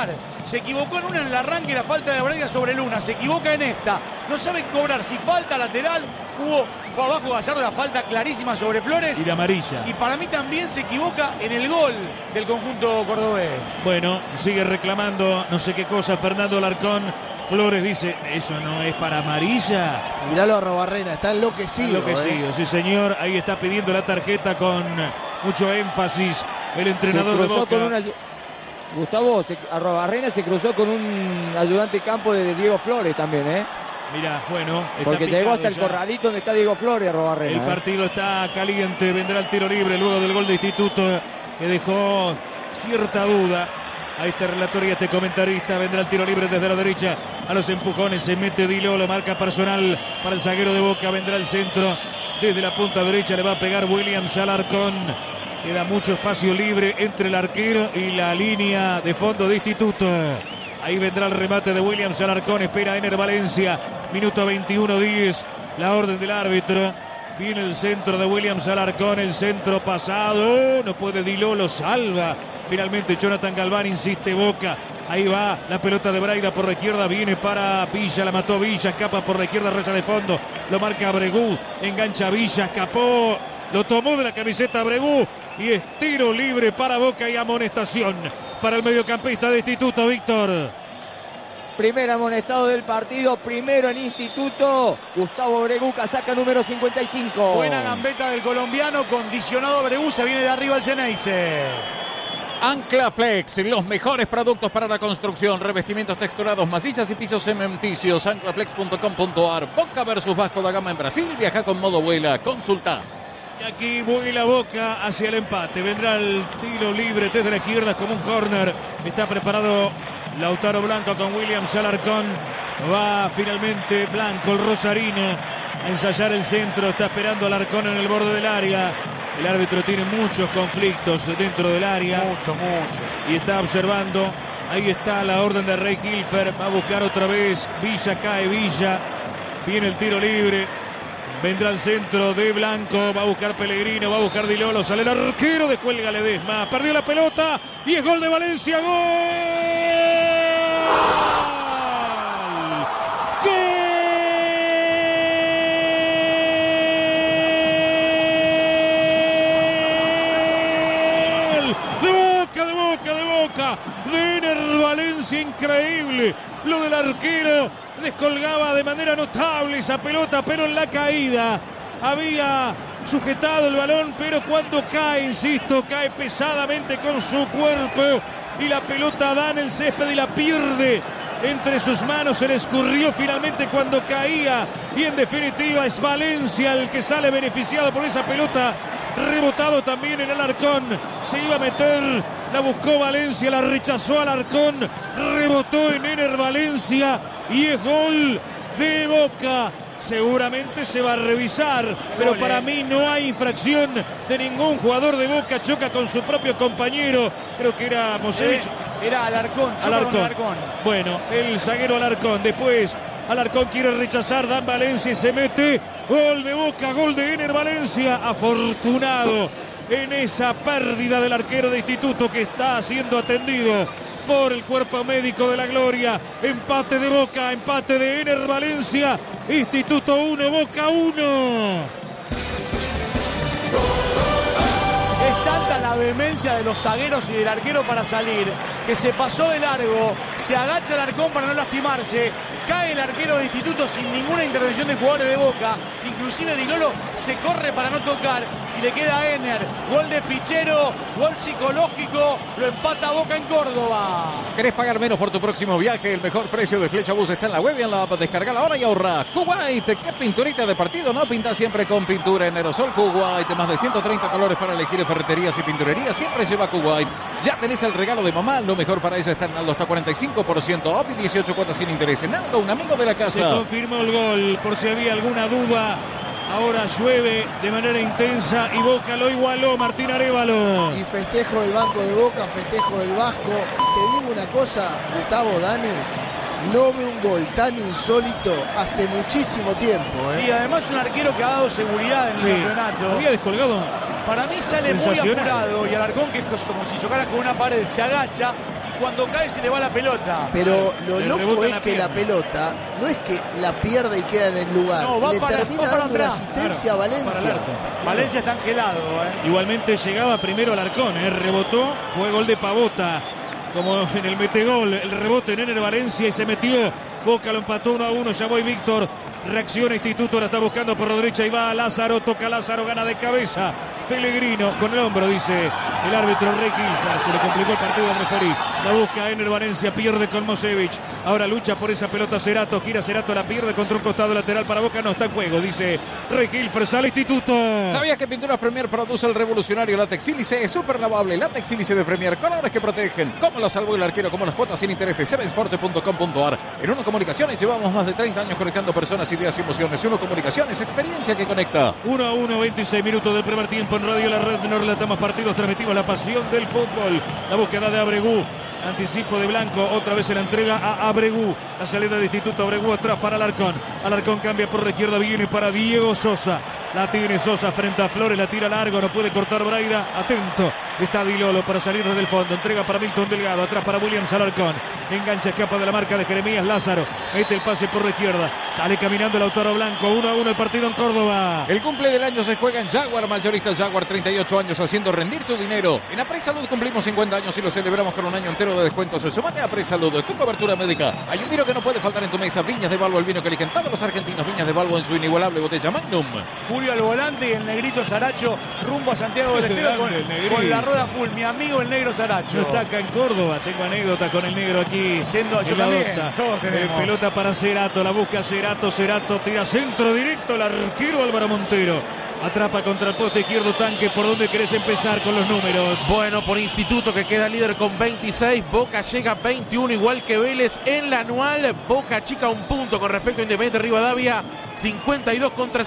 Se equivocó en el arranque, la falta de Braida sobre Luna. Se equivoca en esta. No sabe cobrar si falta lateral. Fue abajo Gallardo la falta clarísima sobre Flores. Y la amarilla. Y para mí también se equivoca en el gol del conjunto cordobés. Bueno, sigue reclamando no sé qué cosa Fernando Alarcón. Flores dice, eso no es para amarilla. Miralo a Arrobarrena, está enloquecido. Sí señor. Ahí está pidiendo la tarjeta con mucho énfasis el entrenador de Boca. Gustavo, Arrobarrena se cruzó con un ayudante campo de Diego Flores también, Mira, bueno, porque llegó hasta el corralito donde está Diego Flores, Arrobarrena. El partido está caliente, vendrá el tiro libre luego del gol de Instituto que dejó cierta duda a este relator y a este comentarista. Vendrá el tiro libre desde la derecha, a los empujones se mete Dilolo, marca personal para el zaguero de Boca. Vendrá el centro desde la punta derecha, le va a pegar Williams Alarcón. Queda mucho espacio libre entre el arquero y la línea de fondo de Instituto. Ahí vendrá el remate de Williams Alarcón. Espera Ener Valencia. Minuto 21-10. La orden del árbitro. Viene el centro de Williams Alarcón. El centro pasado. No puede Dilolo. Salva. Finalmente Jonathan Galván. Insiste Boca. Ahí va la pelota de Braida por la izquierda. Viene para Villa. La mató Villa. Escapa por la izquierda. Raya de fondo. Lo marca Bregú. Engancha Villa. Escapó. Lo tomó de la camiseta Bregú. Y es tiro libre para Boca y amonestación para el mediocampista de Instituto, Víctor. Primer amonestado del partido, primero en Instituto. Gustavo Bregú, casaca número 55. Buena gambeta del colombiano, condicionado a Bregú, se viene de arriba el Ceneice. Ancla Flex, los mejores productos para la construcción, revestimientos texturados, masillas y pisos cementicios. Anclaflex.com.ar. Boca versus Vasco da Gama en Brasil. Viaja con modo vuela. Consulta. Y aquí vuela Boca hacia el empate. Vendrá el tiro libre desde la izquierda como un córner. Está preparado Lautaro Blanco con Williams Alarcón. Va finalmente Blanco, el rosarino, a ensayar el centro. Está esperando Alarcón en el borde del área. El árbitro tiene muchos conflictos dentro del área. Mucho. Y está observando. Ahí está la orden de Rey Hilfer. Va a buscar otra vez. Villa, cae Villa. Viene el tiro libre. Vendrá el centro de Blanco, va a buscar Pellegrino, va a buscar Dilolo, sale el arquero, descuelga Ledesma, perdió la pelota y es gol de Valencia, ¡gol! ¡Gol! De Boca, de Ener Valencia, increíble, lo del arquero. Descolgaba de manera notable esa pelota, pero en la caída había sujetado el balón, pero cuando cae, insisto, cae pesadamente con su cuerpo y la pelota da en el césped y la pierde entre sus manos. Se le escurrió finalmente cuando caía y en definitiva es Valencia el que sale beneficiado por esa pelota. Rebotado también en Alarcón, se iba a meter, la buscó Valencia, la rechazó Alarcón, rebotó en Ener Valencia y es gol de Boca. Seguramente se va a revisar, pero para mí no hay infracción de ningún jugador de Boca. Choca con su propio compañero, creo que era Mosevich. Era Alarcón. Bueno, el zaguero Alarcón, después Alarcón quiere rechazar, Dan Valencia y se mete. Gol de Boca, gol de Ener Valencia. Afortunado en esa pérdida del arquero de Instituto que está siendo atendido por el cuerpo médico de la Gloria. Empate de Boca, empate de Ener Valencia. Instituto 1, Boca 1. Es tanta la vehemencia de los zagueros y del arquero para salir que se pasó de largo, se agacha el Alarcón para no lastimarse, cae el arquero de Instituto sin ninguna intervención de jugadores de Boca, inclusive Dilolo se corre para no tocar y le queda a Ener. Gol de Pichero, gol psicológico, lo empata Boca en Córdoba. ¿Querés pagar menos por tu próximo viaje? El mejor precio de Flecha Bus está en la web y en la app. Descargala ahora y ahorra. Kuwait, ¿qué pinturita de partido? No, pinta siempre con pintura en aerosol Kuwait. Más de 130 colores para elegir en ferreterías y pinturerías. Siempre lleva Kuwait. Ya tenés el regalo de mamá. Lo mejor para ella está en Naldo. Está 45% off y 18 cuotas sin interés. Naldo, un amigo de la casa. Se confirmó el gol, por si había alguna duda. Ahora llueve de manera intensa y Boca lo igualó, Martín Arévalo. Y festejo del banco de Boca, festejo del Vasco. Te digo una cosa, Gustavo, Dani, no ve un gol tan insólito hace muchísimo tiempo. Sí, además un arquero que ha dado seguridad en el campeonato. Había descolgado. Para mí sale muy apurado y Alarcón, que es como si chocara con una pared, se agacha y cuando cae se le va la pelota. Pero lo Le loco rebota es la que pierna. la pelota no es que la pierde y queda en el lugar. No, va le para termina atrás. dando una asistencia Claro, a Valencia. para el arco. Valencia está angelado, Igualmente llegaba primero Alarcón, rebotó, fue gol de Pavota, como en el metegol, el rebote en Ener Valencia y se metió. Boca lo empató 1-1, ya voy Víctor. Reacciona Instituto, la está buscando por la derecha y va Lázaro, toca Lázaro, gana de cabeza. Pellegrino con el hombro, dice el árbitro Rey Gilfar. Se le complicó el partido al referí. La busca Ener Valencia, pierde con Mosevich. Ahora lucha por esa pelota Cerato, gira Cerato, la pierde contra un costado lateral para Boca. No está en juego, dice Rey Gilfar. Sale Instituto. ¿Sabías que Pinturas Premier produce el revolucionario látex sílice? Es súper lavable. Látex sílice de Premier. Colores que protegen. Como lo salvó el arquero, como las cuotas sin interés de sevensport.com.ar. En Uno Comunicaciones llevamos más de 30 años conectando personas, ideas y emociones. Uno Comunicaciones, experiencia que conecta. 1-1, 26 minutos del primer tiempo en Radio La Red. No relatamos partidos, transmitimos la pasión del fútbol. La búsqueda de Abregú. Anticipo de Blanco, otra vez se la entrega a Abregú. La salida de Instituto Abregú atrás para Alarcón. Alarcón cambia por la izquierda, viene para Diego Sosa. La tiene Sosa frente a Flores, la tira largo, no puede cortar Braida. Atento, está Dilolo para salir desde el fondo. Entrega para Milton Delgado, atrás para Williams Alarcón. Engancha, escapa de la marca de Jeremías Lázaro. Mete el pase por la izquierda. Sale caminando Lautaro Blanco. 1-1 el partido en Córdoba. El cumple del año se juega en Jaguar, mayorista Jaguar, 38 años haciendo rendir tu dinero. En Apresalud cumplimos 50 años y lo celebramos con un año entero de descuentos. Sumate a Apresalud, tu cobertura médica. Hay un vino que no puede faltar en tu mesa. Viñas de Balbo, el vino que eligen todos los argentinos. Viñas de Balbo en su inigualable botella Magnum. Julio al volante y el negrito Saracho rumbo a Santiago del Estero Grande, el negrito. con la rueda full. Mi amigo el negro Saracho. No está acá en Córdoba, tengo anécdota con el negro aquí. Siendo- yo en la también, docta. todos tenemos. Pelota para Cerato, la busca Cerato, Cerato tira centro directo, el arquero Álvaro Montero. Atrapa contra el poste izquierdo Tanque. ¿Por dónde querés empezar con los números? Bueno, por Instituto que queda líder con 26, Boca llega a 21, igual que Vélez en la anual. Boca chica un punto con respecto a Independiente Rivadavia, 52 contra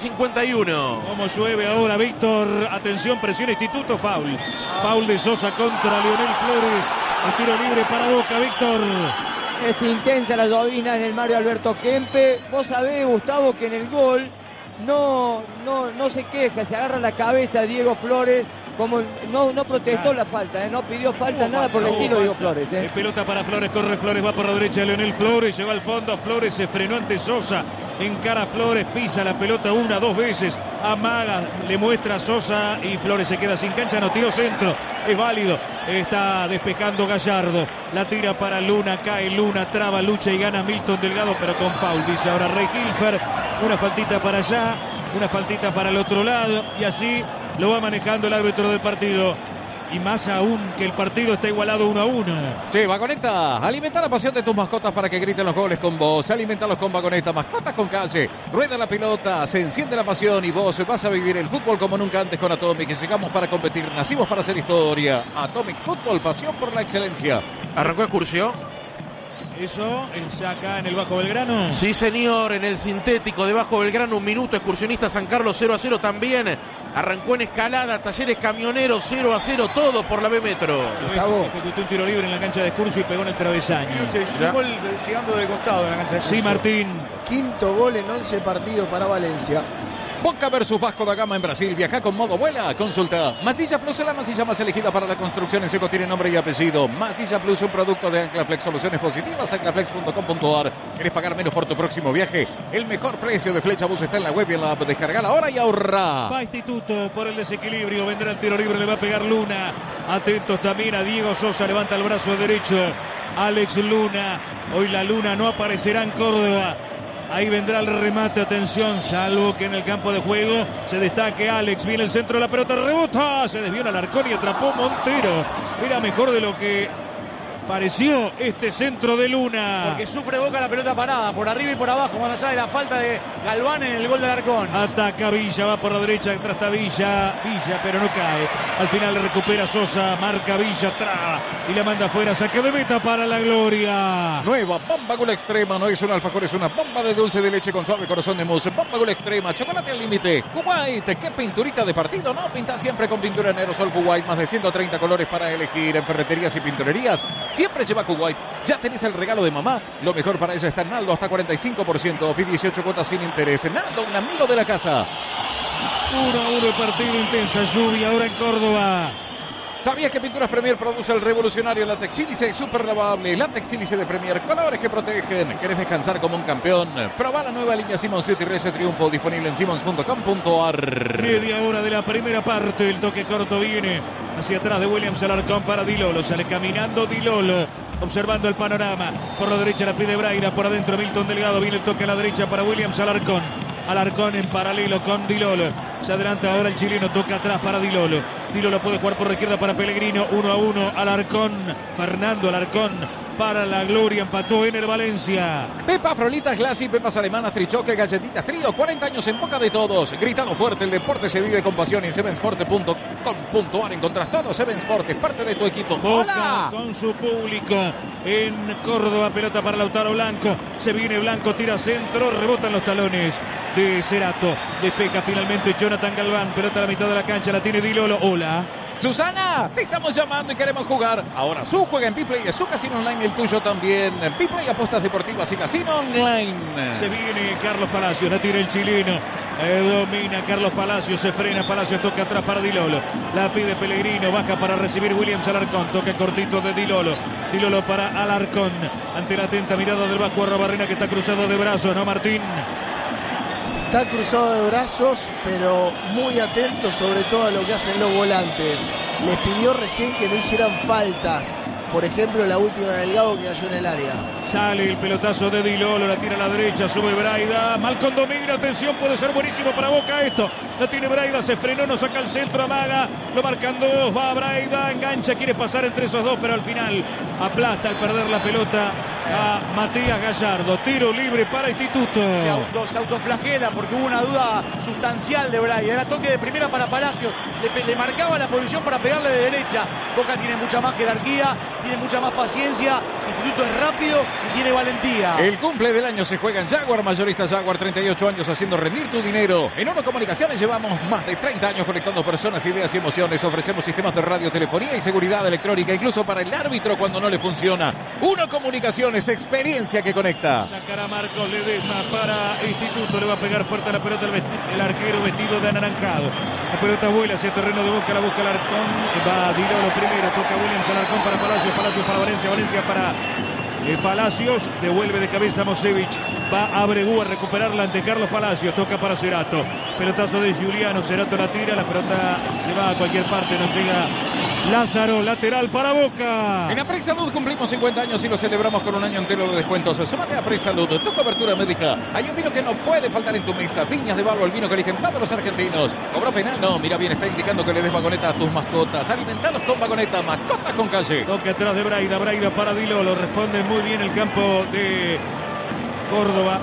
51. Como llueve ahora, Víctor. Atención, presión Instituto, foul. Foul de Sosa contra Leonel Flores. El tiro libre para Boca, Víctor. Es intensa la llovina en el Mario Alberto Kempe. Vos sabés, Gustavo, que en el gol no se queja, se agarra la cabeza Diego Flores, como no protestó la falta, no pidió falta, nada por el estilo Diego Flores. Pelota para Flores, corre Flores, va por la derecha Leonel Flores, llegó al fondo, Flores se frenó ante Sosa, encara a Flores, pisa la pelota una, dos veces, amaga, le muestra a Sosa y Flores se queda sin cancha, no tiró centro, es válido, está despejando Gallardo, la tira para Luna, cae Luna, traba, lucha y gana Milton Delgado, pero con foul, dice ahora Rey Gilfar, una faltita para allá, una faltita para el otro lado y así lo va manejando el árbitro del partido. Y más aún que el partido está igualado 1-1. Sí, Vagoneta, alimenta la pasión de tus mascotas para que griten los goles con vos. Alimentalos con Vagoneta, mascotas con calle. Rueda la pelota, se enciende la pasión y vos vas a vivir el fútbol como nunca antes con Atomic. Llegamos para competir, nacimos para hacer historia. Atomic Fútbol, pasión por la excelencia. ¿Arrancó excursión? Eso es acá en el Bajo Belgrano. Sí, señor, en el sintético de Bajo Belgrano, un minuto, Excursionista San Carlos 0-0 también. Arrancó en Escalada, Talleres Camioneros 0-0, todo por la B Metro. Gustavo. Ejecutó un tiro libre en la cancha de Excursio y pegó en el travesaño. Es un gol llegando de costado en la cancha de Sí, Martín. Quinto gol en 11 partidos para Valencia. Boca versus Vasco da Gama en Brasil. Viaja con modo vuela. Consulta. Masilla Plus es la masilla más elegida para la construcción en seco. Tiene nombre y apellido. Masilla Plus, un producto de Anclaflex. Soluciones positivas. Anclaflex.com.ar. ¿Querés pagar menos por tu próximo viaje? El mejor precio de Flecha Bus está en la web y en la app. Descargala ahora y ahorra. Va Instituto por el desequilibrio. Vendrá el tiro libre. Le va a pegar Luna. Atentos también a Diego Sosa. Levanta el brazo derecho. Alex Luna. Hoy la Luna no aparecerá en Córdoba. Ahí vendrá el remate, atención, salvo que en el campo de juego se destaque Alex. Viene el centro de la pelota, rebota, se desvió el Alarcón y atrapó Montero. Era mejor de lo que pareció este centro de Luna. Porque sufre Boca la pelota parada, por arriba y por abajo, más allá de la falta de Galván en el gol de Alarcón. Ataca Villa, va por la derecha, detrás está Villa, pero no cae. Al final le recupera Sosa, marca Villa, traba y la manda afuera, saque de meta para la gloria. Nueva bomba Gula Extrema, no es un alfajor, es una bomba de dulce de leche con suave corazón de mousse. Bomba Gula Extrema, chocolate al límite. Kuwait, ¿qué pinturita de partido? No, pinta siempre con pintura en aerosol Kuwait, más de 130 colores para elegir en ferreterías y pinturerías. Siempre lleva Kuwait. Ya tenés el regalo de mamá. Lo mejor para ella está en Naldo, hasta 45% off y 18 cuotas sin interés. Naldo, un amigo de la casa. 1-1 el partido, intensa lluvia ahora en Córdoba. ¿Sabías que Pinturas Premier produce el revolucionario látex sílice super lavable? Látex sílice de Premier, colores que protegen. ¿Querés descansar como un campeón? Probá la nueva línea Simmons Beauty Race Triunfo, disponible en simmons.com.ar. Media hora de la primera parte. El toque corto viene hacia atrás de Williams Alarcón para Di Lolo. Sale caminando Di Lolo, observando el panorama. Por la derecha la pide Braida, por adentro Milton Delgado. Viene el toque a la derecha para Williams Alarcón. Alarcón en paralelo con Di Lolo. Se adelanta ahora el chileno, toca atrás para Di Lolo. Di Lolo puede jugar por la izquierda para Pellegrino. 1-1. Alarcón, Fernando Alarcón para la gloria. Empató Ener Valencia. Pepa, Frolitas, Glassy, pepas alemanas, trichoque, galletitas, trío. 40 años en boca de todos. Gritando fuerte, el deporte se vive con pasión. En sevensport.com.ar encontrás todo. Seven Sport es parte de tu equipo. Boca ¡Hola! con su público en Córdoba. Pelota para Lautaro Blanco. Se viene Blanco, tira centro. Rebotan los talones de Cerato. Despeja finalmente Jonathan Galván. Pelota a la mitad de la cancha. La tiene Di Lolo. Hola. Susana, te estamos llamando y queremos jugar. Ahora su juega en Bplay, es su casino online y el tuyo también. Bplay, apuestas deportivas y casino online. Se viene Carlos Palacios, la tiene el chileno. Domina Carlos Palacios, se frena Palacios, toca atrás para Di Lolo. La pide Pellegrino, baja para recibir Williams Alarcón. Toca cortito de Di Lolo. Di Lolo para Alarcón. Ante la atenta mirada del Vasco Arrobarrena, que está cruzado de brazos, ¿no, Martín? Está cruzado de brazos, pero muy atento sobre todo a lo que hacen los volantes. Les pidió recién que no hicieran faltas. Por ejemplo, la última de Delgado que cayó en el área. Sale el pelotazo de Di Lolo, la tira a la derecha, sube Braida. Malcom domina, atención, puede ser buenísimo para Boca esto. La tiene Braida, se frenó, no saca el centro, amaga. Lo marcan dos, va Braida, engancha, quiere pasar entre esos dos, pero al final aplasta al perder la pelota a Matías Gallardo. Tiro libre para Instituto. Se autoflagela porque hubo una duda sustancial de Braida. Era toque de primera para Palacios. Le marcaba la posición para pegarle de derecha. Boca tiene mucha más jerarquía, tiene mucha más paciencia. Instituto es rápido y tiene valentía. El cumple del año se juega en Jaguar, mayorista Jaguar, 38 años haciendo rendir tu dinero. En Ono Comunicaciones llevamos más de 30 años conectando personas, ideas y emociones. Ofrecemos sistemas de radio, telefonía y seguridad electrónica, incluso para el árbitro cuando no le funciona. Ono Comunicaciones, experiencia que conecta. Sacará Marcos Ledesma para Instituto. Le va a pegar fuerte a la pelota el arquero vestido de anaranjado. La pelota vuela hacia terreno de Boca, la busca Alarcón. Va Di Lolo primero, toca Williams Alarcón para Palacios, Palacios para Valencia, Valencia para Palacios, devuelve de cabeza Mosevic, va a Abregú a recuperarla ante Carlos Palacios, toca para Cerato, pelotazo de Giuliano, Cerato la tira, la pelota se va a cualquier parte, no llega Lázaro, lateral para Boca. En Aprey Salud cumplimos 50 años y lo celebramos con un año entero de descuentos. Súmate a Aprey Salud, tu cobertura médica. Hay un vino que no puede faltar en tu mesa. Viñas de Barro, el vino que eligen todos los argentinos. ¿Cobró penal? No, mira bien, está indicando que le des vagoneta a tus mascotas. Alimentalos con vagoneta, mascotas con calle. Toca atrás de Braida, Braida para Di Lolo. Responde muy bien el campo de Córdoba,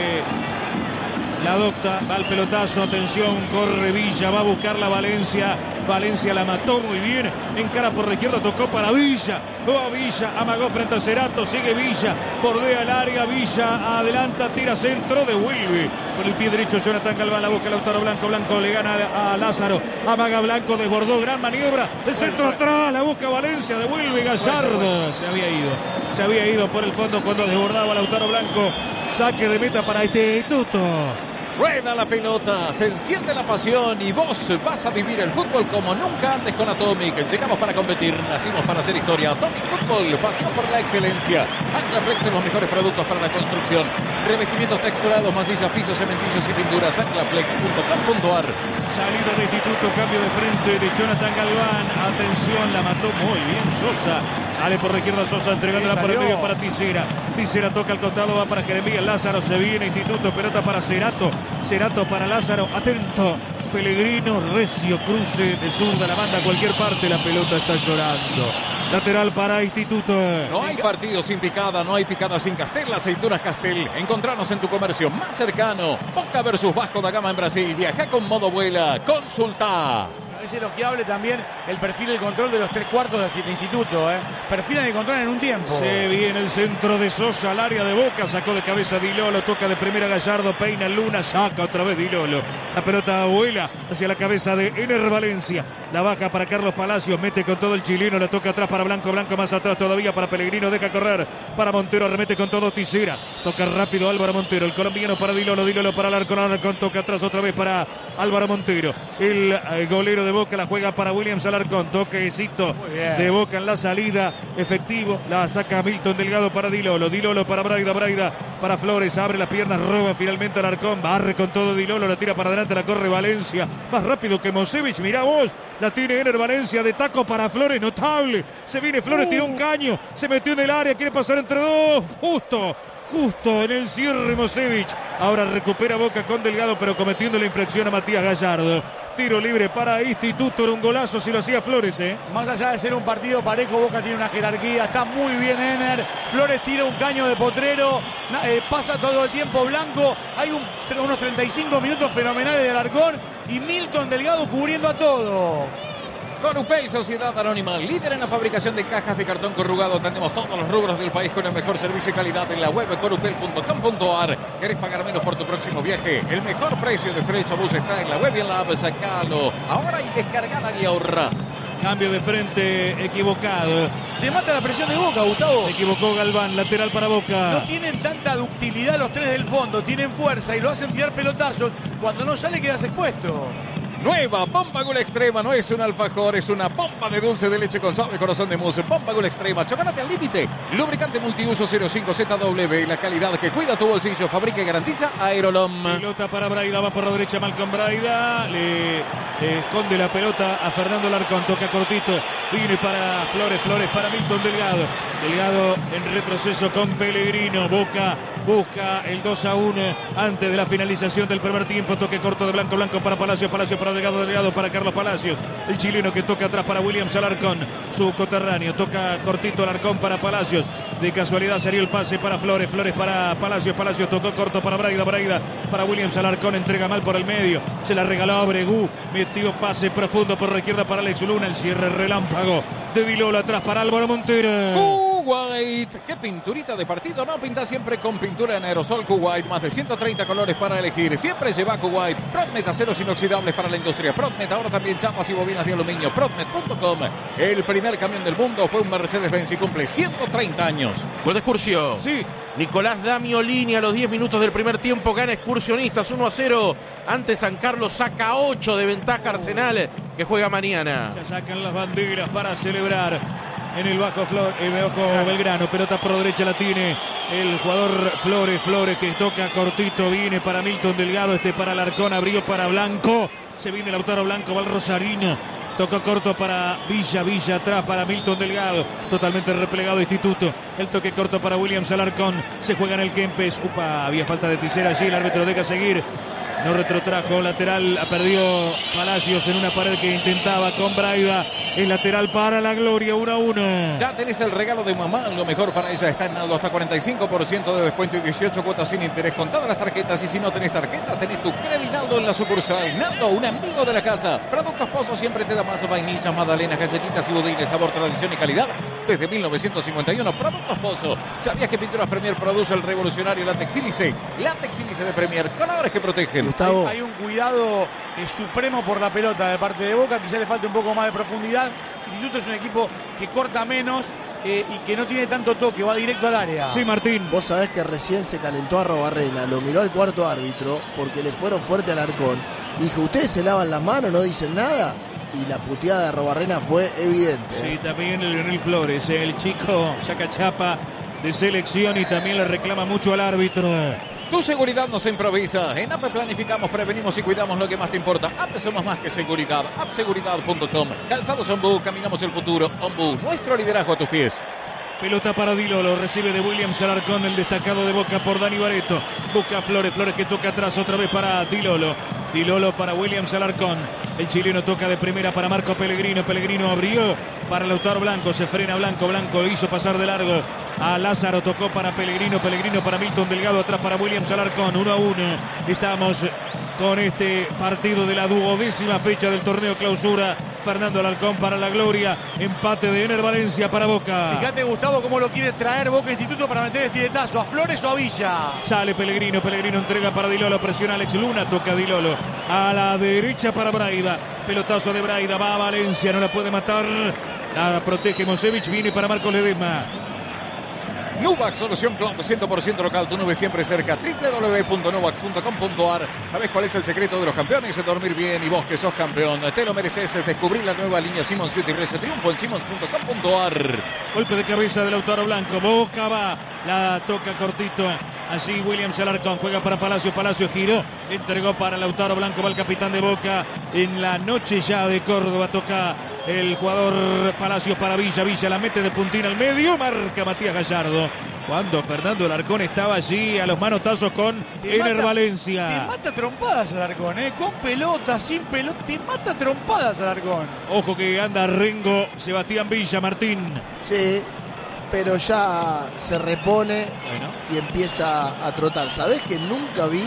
la adopta, va al pelotazo, atención, corre Villa, va a buscarla Valencia, Valencia la mató muy bien, encara por la izquierda, tocó para Villa, va Villa, amagó frente a Cerato, sigue Villa, bordea el área, Villa adelanta, tira centro, devuelve con el pie derecho Jonathan Galván, la busca Lautaro Blanco, Blanco le gana a Lázaro, amaga Blanco, desbordó, gran maniobra, el centro atrás, la busca Valencia, devuelve Gallardo, se había ido por el fondo cuando desbordaba Lautaro Blanco, saque de meta para Instituto. Rueda la pelota, se enciende la pasión y vos vas a vivir el fútbol como nunca antes con Atomic. Llegamos para competir, nacimos para hacer historia. Atomic Fútbol, pasión por la excelencia. Anclaflex en los mejores productos para la construcción. Revestimientos texturados, masillas, pisos, cementillos y pinturas. Anclaflex.com.ar. Salida de Instituto, cambio de frente de Jonathan Galván. Atención, la mató muy bien Sosa. Sale por la izquierda Sosa, entregándola por el medio para Tisera. Tisera toca al costado, va para Jeremías. Lázaro se viene, Instituto, pelota para Cerato. Cerato para Lázaro, atento. Pellegrino, recio cruce de zurda, la manda a cualquier parte, la pelota está llorando. Lateral para Instituto. No hay partido sin picada, no hay picada sin Castel, aceitunas Castel. Encontranos en tu comercio más cercano. Boca versus Vasco da Gama en Brasil. Viaja con modo vuela. Consulta. Es elogiable también el perfil del control de los 3/4 de Instituto. Perfilan y controlan en un tiempo. Se viene el centro de Sosa al área de Boca. Sacó de cabeza Di Lolo. Toca de primera Gallardo. Peina Luna. Saca otra vez Di Lolo. La pelota vuela hacia la cabeza de Ener Valencia. La baja para Carlos Palacios. Mete con todo el chileno. La toca atrás para Blanco. Blanco más atrás todavía para Pellegrino. Deja correr para Montero. Arremete con todo Tisera. Toca rápido Álvaro Montero. El colombiano para Di Lolo. Di Lolo para Alarcón. Alarcón toca atrás otra vez para Álvaro Montero. El golero de Boca, la juega para Williams Alarcón, toquecito de Boca en la salida, efectivo, la saca Milton Delgado para Dilolo, Dilolo para Braida, Braida para Flores, abre las piernas, roba finalmente Alarcón, barre con todo Dilolo, la tira para adelante, la corre Valencia, más rápido que Mosevich, mirá vos, la tiene Ener Valencia de taco para Flores, notable, se viene Flores, tiró un caño, se metió en el área, quiere pasar entre dos, justo en el cierre Mosevich. Ahora recupera Boca con Delgado, pero cometiendo la infracción a Matías Gallardo. Tiro libre para Instituto, era un golazo si lo hacía Flores, Más allá de ser un partido parejo, Boca tiene una jerarquía, está muy bien Ener. Flores tira un caño de potrero, pasa todo el tiempo Blanco. Hay unos 35 minutos fenomenales de Alarcón y Milton Delgado cubriendo a todo. Corupel, Sociedad Anónima, líder en la fabricación de cajas de cartón corrugado. Tenemos todos los rubros del país con el mejor servicio y calidad en la web corupel.com.ar. ¿Querés pagar menos por tu próximo viaje? El mejor precio de Frechabús está en la web y en la app. Sacalo ahora y descargala y ahorra. Cambio de frente equivocado. Te mata la presión de Boca, Gustavo. Se equivocó Galván, lateral para Boca. No tienen tanta ductilidad los tres del fondo, tienen fuerza y lo hacen tirar pelotazos. Cuando no sale quedas expuesto. Nueva Bomba Gula Extrema, no es un alfajor, es una bomba de dulce de leche con suave corazón de mousse. Bomba Gula Extrema, chocolate al límite, lubricante multiuso 05ZW, la calidad que cuida tu bolsillo, fabrica y garantiza Aerolom. Pelota para Braida, va por la derecha Malcolm Braida, le esconde la pelota a Fernando Alarcón, toca cortito, viene para Flores, Flores para Milton Delgado. Delgado en retroceso con Pellegrino, Boca busca el 2-1 antes de la finalización del primer tiempo, toque corto de Blanco, Blanco para Palacio, Palacio para Delgado, Delgado para Carlos Palacios, el chileno que toca atrás para Williams Alarcón, su coterráneo, toca cortito Alarcón para Palacios, de casualidad salió el pase para Flores, Flores para Palacios, Palacios tocó corto para Braida, Braida para Williams Alarcón, entrega mal por el medio, se la regaló a Bregú, metió pase profundo por la izquierda para Alex Luna, el cierre relámpago de Dilolo atrás para Álvaro Montero. Kuwait, qué pinturita de partido, no pinta siempre con pintura en aerosol Kuwait, más de 130 colores para elegir, siempre lleva Kuwait. Protmet, aceros inoxidables para la industria, Protmet, ahora también chapas y bobinas de aluminio, Protmet.com, el primer camión del mundo fue un Mercedes-Benz y cumple 130 años. Gol de Excursio. Sí. Nicolás Damiolini a los 10 minutos del primer tiempo gana Excursionistas 1-0 ante San Carlos, saca 8 de ventaja Arsenal que juega mañana. Se sacan las banderas para celebrar. En el bajo Belgrano, pelota por derecha la tiene el jugador Flores, Flores que toca cortito, viene para Milton Delgado, para Alarcón, abrió para Blanco, se viene Lautaro Blanco, va el Rosarino, tocó corto para Villa, Villa atrás para Milton Delgado, totalmente replegado Instituto, el toque corto para Williams Alarcón, se juega en el Kempes, había falta de Tisera allí, el árbitro deja seguir. No retrotrajo, lateral, perdió Palacios en una pared que intentaba con Braida. El lateral para la gloria, 1-1. Ya tenés el regalo de mamá, lo mejor para ella está en Naldo, hasta 45% de descuento y 18 cuotas sin interés con todas las tarjetas. Y si no tenés tarjeta, tenés tu Credinaldo en la sucursal. Naldo, un amigo de la casa. Productos Pozo siempre te da más vainillas, magdalenas, galletitas y budines, sabor, tradición y calidad. Desde 1951, Productos Pozo. ¿Sabías que Pinturas Premier produce el revolucionario látex sílice? Látex sílice de Premier, colores que protegen. Hay un cuidado supremo por la pelota de parte de Boca, quizá le falta un poco más de profundidad. Instituto es un equipo que corta menos y que no tiene tanto toque, va directo al área. Sí, Martín. Vos sabés que recién se calentó a Arrobarrena, lo miró al cuarto árbitro porque le fueron fuerte al Alarcón. Dijo, ¿ustedes se lavan las manos, no dicen nada? Y la puteada de Arrobarrena fue evidente. Sí, también el Leonel Flores, el chico saca chapa de selección y también le reclama mucho al árbitro. Tu seguridad no se improvisa. En APE planificamos, prevenimos y cuidamos lo que más te importa. APE somos más que seguridad. APSeguridad.com. Calzados Ombú, caminamos el futuro. Ombú, nuestro liderazgo a tus pies. Pelota para Dilolo, recibe de Williams Alarcón, el destacado de Boca por Dani Barreto. Busca Flores, Flores que toca atrás otra vez para Dilolo. Dilolo para Williams Alarcón. El chileno toca de primera para Marco Pellegrino. Pellegrino abrió para Lautaro Blanco. Se frena Blanco. Blanco hizo pasar de largo a Lázaro. Tocó para Pellegrino. Pellegrino para Milton Delgado. Atrás para Williams Alarcón. 1-1. Estamos con este partido de la 12ª fecha del torneo clausura. Fernando Alarcón para la gloria. Empate de Ener Valencia para Boca. Fíjate, Gustavo, cómo lo quiere traer Boca Instituto para meter el tiretazo. ¿A Flores o a Villa? Sale Pellegrino. Pellegrino entrega para Dilolo. Presiona Alex Luna. Toca Dilolo. A la derecha para Braida. Pelotazo de Braida. Va a Valencia. No la puede matar. La protege Mosevich. Viene para Marcos Ledesma. Nuvac, solución cloud 100% local, tu nube siempre cerca. www.nuvac.com.ar. ¿Sabes cuál es el secreto de los campeones? Es dormir bien, y vos que sos campeón, te lo mereces. Descubrir la nueva línea Simmons Beauty Rest. Triunfo en simmons.com.ar. Golpe de cabeza de Lautaro Blanco. Boca va, la toca cortito. Así Williams Alarcón juega para Palacio. Palacio giró, entregó para Lautaro Blanco. Va el capitán de Boca en la noche ya de Córdoba. Toca el jugador Palacios para Villa. Villa la mete de puntín al medio. Marca Matías Gallardo. Cuando Fernando Alarcón estaba allí a los manotazos con Ener Valencia. Te mata trompadas Alarcón, con pelota, sin pelota. Te mata trompadas Alarcón. Ojo que anda Rengo, Sebastián Villa, Martín. Sí, pero ya se repone y empieza a trotar. ¿Sabés que nunca vi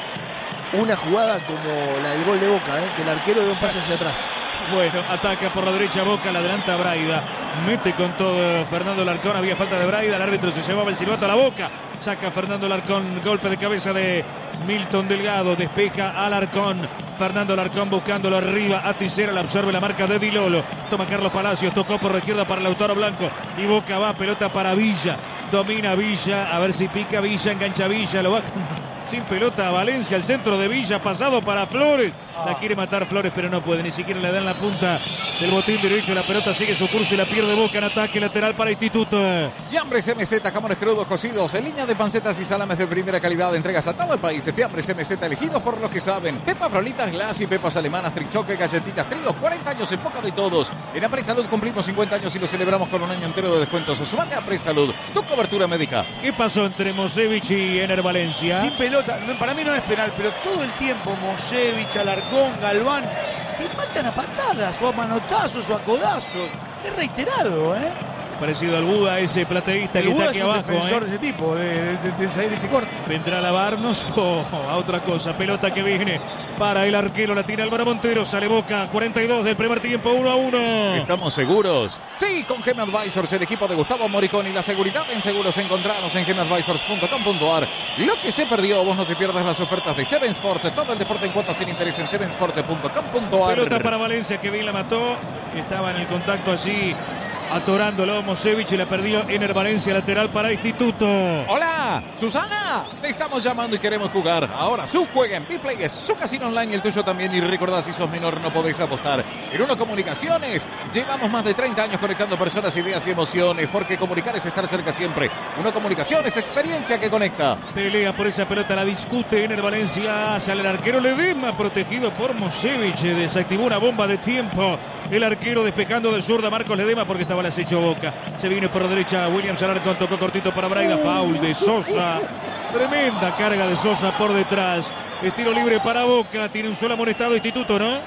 una jugada como la del gol de Boca, que el arquero dio un pase hacia atrás? Bueno, ataca por la derecha Boca, la adelanta Braida. Mete con todo Fernando Alarcón. Había falta de Braida, el árbitro se llevaba el silbato a la boca. Saca Fernando Alarcón, golpe de cabeza de Milton Delgado. Despeja Alarcón. Fernando Alarcón buscándolo arriba. A Tisera, la absorbe la marca de Di Lolo. Toma Carlos Palacios, tocó por la izquierda para Lautaro Blanco. Y Boca va, pelota para Villa. Domina Villa, a ver si pica Villa, engancha Villa, lo baja sin pelota a Valencia, el centro de Villa, pasado para Flores. La quiere matar Flores, pero no puede, ni siquiera le dan la punta del botín derecho. La pelota sigue su curso y la pierde Boca en ataque lateral para Instituto. Fiambres MZ, jamones crudos cocidos, en línea de pancetas y salames de primera calidad. Entregas a todo el país. Fiambres MZ, elegidos por los que saben. Pepas Frolitas Glass y pepas alemanas, trichoque, galletitas, tríos, 40 años en boca de todos. En Apresalud cumplimos 50 años y lo celebramos con un año entero de descuentos. Sumate a Apresalud, tu cobertura médica. ¿Qué pasó entre Mosevich y Ener Valencia? Sin pelota, para mí no es penal, pero todo el tiempo Mosevich, Alarcón, Galván te matan a patadas o a manotazos o a codazos. Es reiterado, Parecido al Buda, ese plateísta que está aquí abajo. Defensor de ese tipo, de salir ese corte. ¿Vendrá a lavarnos o a otra cosa? Pelota que viene para el arquero, la tira Álvaro Montero. Sale Boca, 42 del primer tiempo, 1-1. ¿Estamos seguros? Sí, con Gem Advisors, el equipo de Gustavo Moricón y la seguridad en seguros. Encontrarnos en gemadvisors.com.ar. Lo que se perdió, vos no te pierdas las ofertas de Seven Sport. Todo el deporte en cuotas sin interés en sevensport.com.ar. Pelota para Valencia, que bien la mató. Estaba en el contacto allí, atorándolo Mosevich, y la perdió Ener Valencia, lateral para Instituto. Hola, Susana, te estamos llamando y queremos jugar. Ahora, su juega en Bplay, es su casino online y el tuyo también. Y recordá, si sos menor no podéis apostar. En Uno Comunicaciones llevamos más de 30 años conectando personas, ideas y emociones, porque comunicar es estar cerca siempre. Uno Comunicaciones, experiencia que conecta. Pelea por esa pelota, la discute Ener Valencia. Sale el arquero Ledesma, protegido por Mosevich. Desactivó una bomba de tiempo el arquero, despejando del zurda Marcos Ledesma, porque estaba el acecho Boca. Se viene por la derecha Williams Alarcón, tocó cortito para Braida. Faul de Sosa. Tremenda carga de Sosa por detrás. Estilo libre para Boca. Tiene un solo amonestado Instituto, ¿no?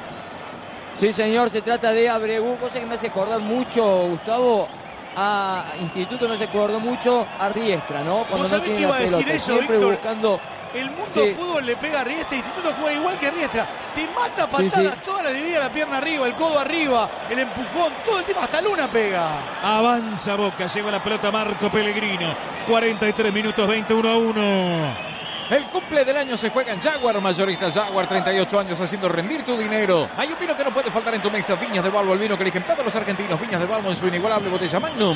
Sí, señor, se trata de Abregu, cosa que me hace acordar mucho, Gustavo, a Instituto, me hace acordar mucho a Riestra, ¿no? Cuando ¿Vos sabés que iba a decir eso, siempre Víctor? Buscando... El mundo del fútbol le pega a Riestra, Instituto juega igual que Riestra. Te mata a patadas, toda la dividida, la pierna arriba, el codo arriba, el empujón, todo el tiempo, hasta Luna pega. Avanza Boca, llega la pelota Marco Pellegrino. 43 minutos, 21-1. El cumple del año se juega en Jaguar, mayorista Jaguar, 38 años haciendo rendir tu dinero. Hay un vino que no puede faltar en tu mesa, Viñas de Balbo, el vino que eligen todos los argentinos. Viñas de Balbo en su inigualable botella Magnum.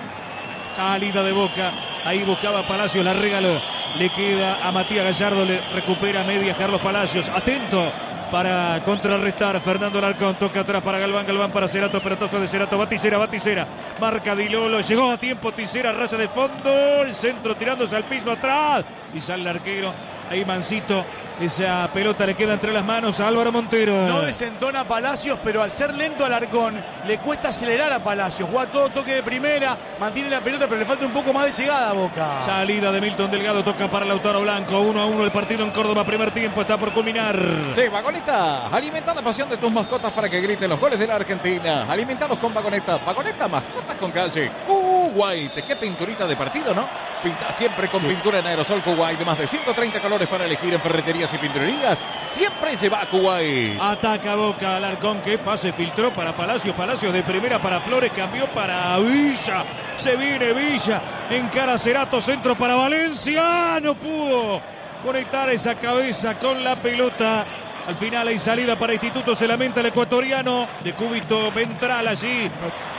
Salida de Boca, ahí buscaba Palacios, la regaló. Le queda a Matías Gallardo, le recupera media Carlos Palacios. Atento para contrarrestar Fernando Alarcón. Toca atrás para Galván, Galván para Cerato, pelotazo de Cerato, va Tisera. Marca Di Lolo, llegó a tiempo Tisera, raya de fondo. El centro tirándose al piso atrás. Y sale el arquero, ahí Mancito. Esa pelota le queda entre las manos a Álvaro Montero. No desentona Palacios, pero al ser lento Alarcón, le cuesta acelerar a Palacios. Juega todo toque de primera, mantiene la pelota, pero le falta un poco más de llegada a Boca. Salida de Milton Delgado, toca para Lautaro Blanco. 1-1 el partido en Córdoba, primer tiempo, está por culminar. Sí, Vagoneta, alimenta la pasión de tus mascotas para que griten los goles de la Argentina. Alimentalos con Vagoneta. Vagoneta, mascotas con calle. Kuwait, qué pinturita de partido, ¿no? Pinta siempre con pintura en aerosol Kuwait, de más de 130 colores para elegir en ferreterías y pinturerías. Siempre lleva a Kuwait. Ataca Boca, Alarcón, que pase, filtró para Palacios. Palacios de primera para Flores, cambió para Villa. Se viene Villa, encara Cerato, centro para Valencia. No pudo conectar esa cabeza con la pelota. Al final hay salida para Instituto, se lamenta el ecuatoriano de Cúbito Ventral allí.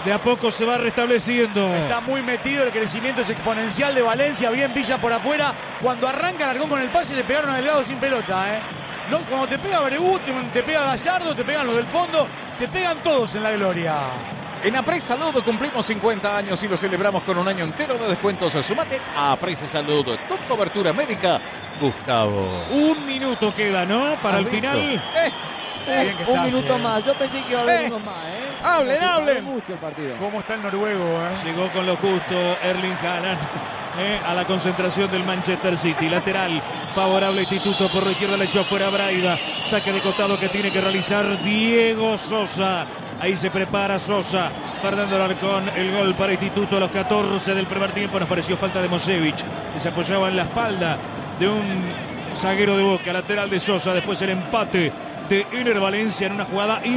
de a poco se va restableciendo. Está muy metido, el crecimiento es exponencial de Valencia, bien Villa por afuera. Cuando arranca Alarcón con el pase le pegaron a Delgado sin pelota, No, cuando te pega Bregú, te pega Gallardo, te pegan los del fondo, te pegan todos en la gloria. En Apres Salud cumplimos 50 años y lo celebramos con un año entero de descuentos. Sumate a Apres Salud, tu cobertura médica, Gustavo. Un minuto queda, ¿no? Para el final. Un minuto más. Yo pensé que iba a haber uno más, Hablen. Mucho el partido. ¿Cómo está el noruego, Llegó con lo justo Erling Haaland a la concentración del Manchester City. Lateral favorable Instituto, por la izquierda le echó fuera Braida. Saque de costado que tiene que realizar Diego Sosa. Ahí se prepara Sosa. Fernando Alarcón, el gol para Instituto a los 14 del primer tiempo. Nos pareció falta de Mosevich, que se apoyaba en la espalda de un zaguero de Boca. Lateral de Sosa, después el empate de Ener Valencia en una jugada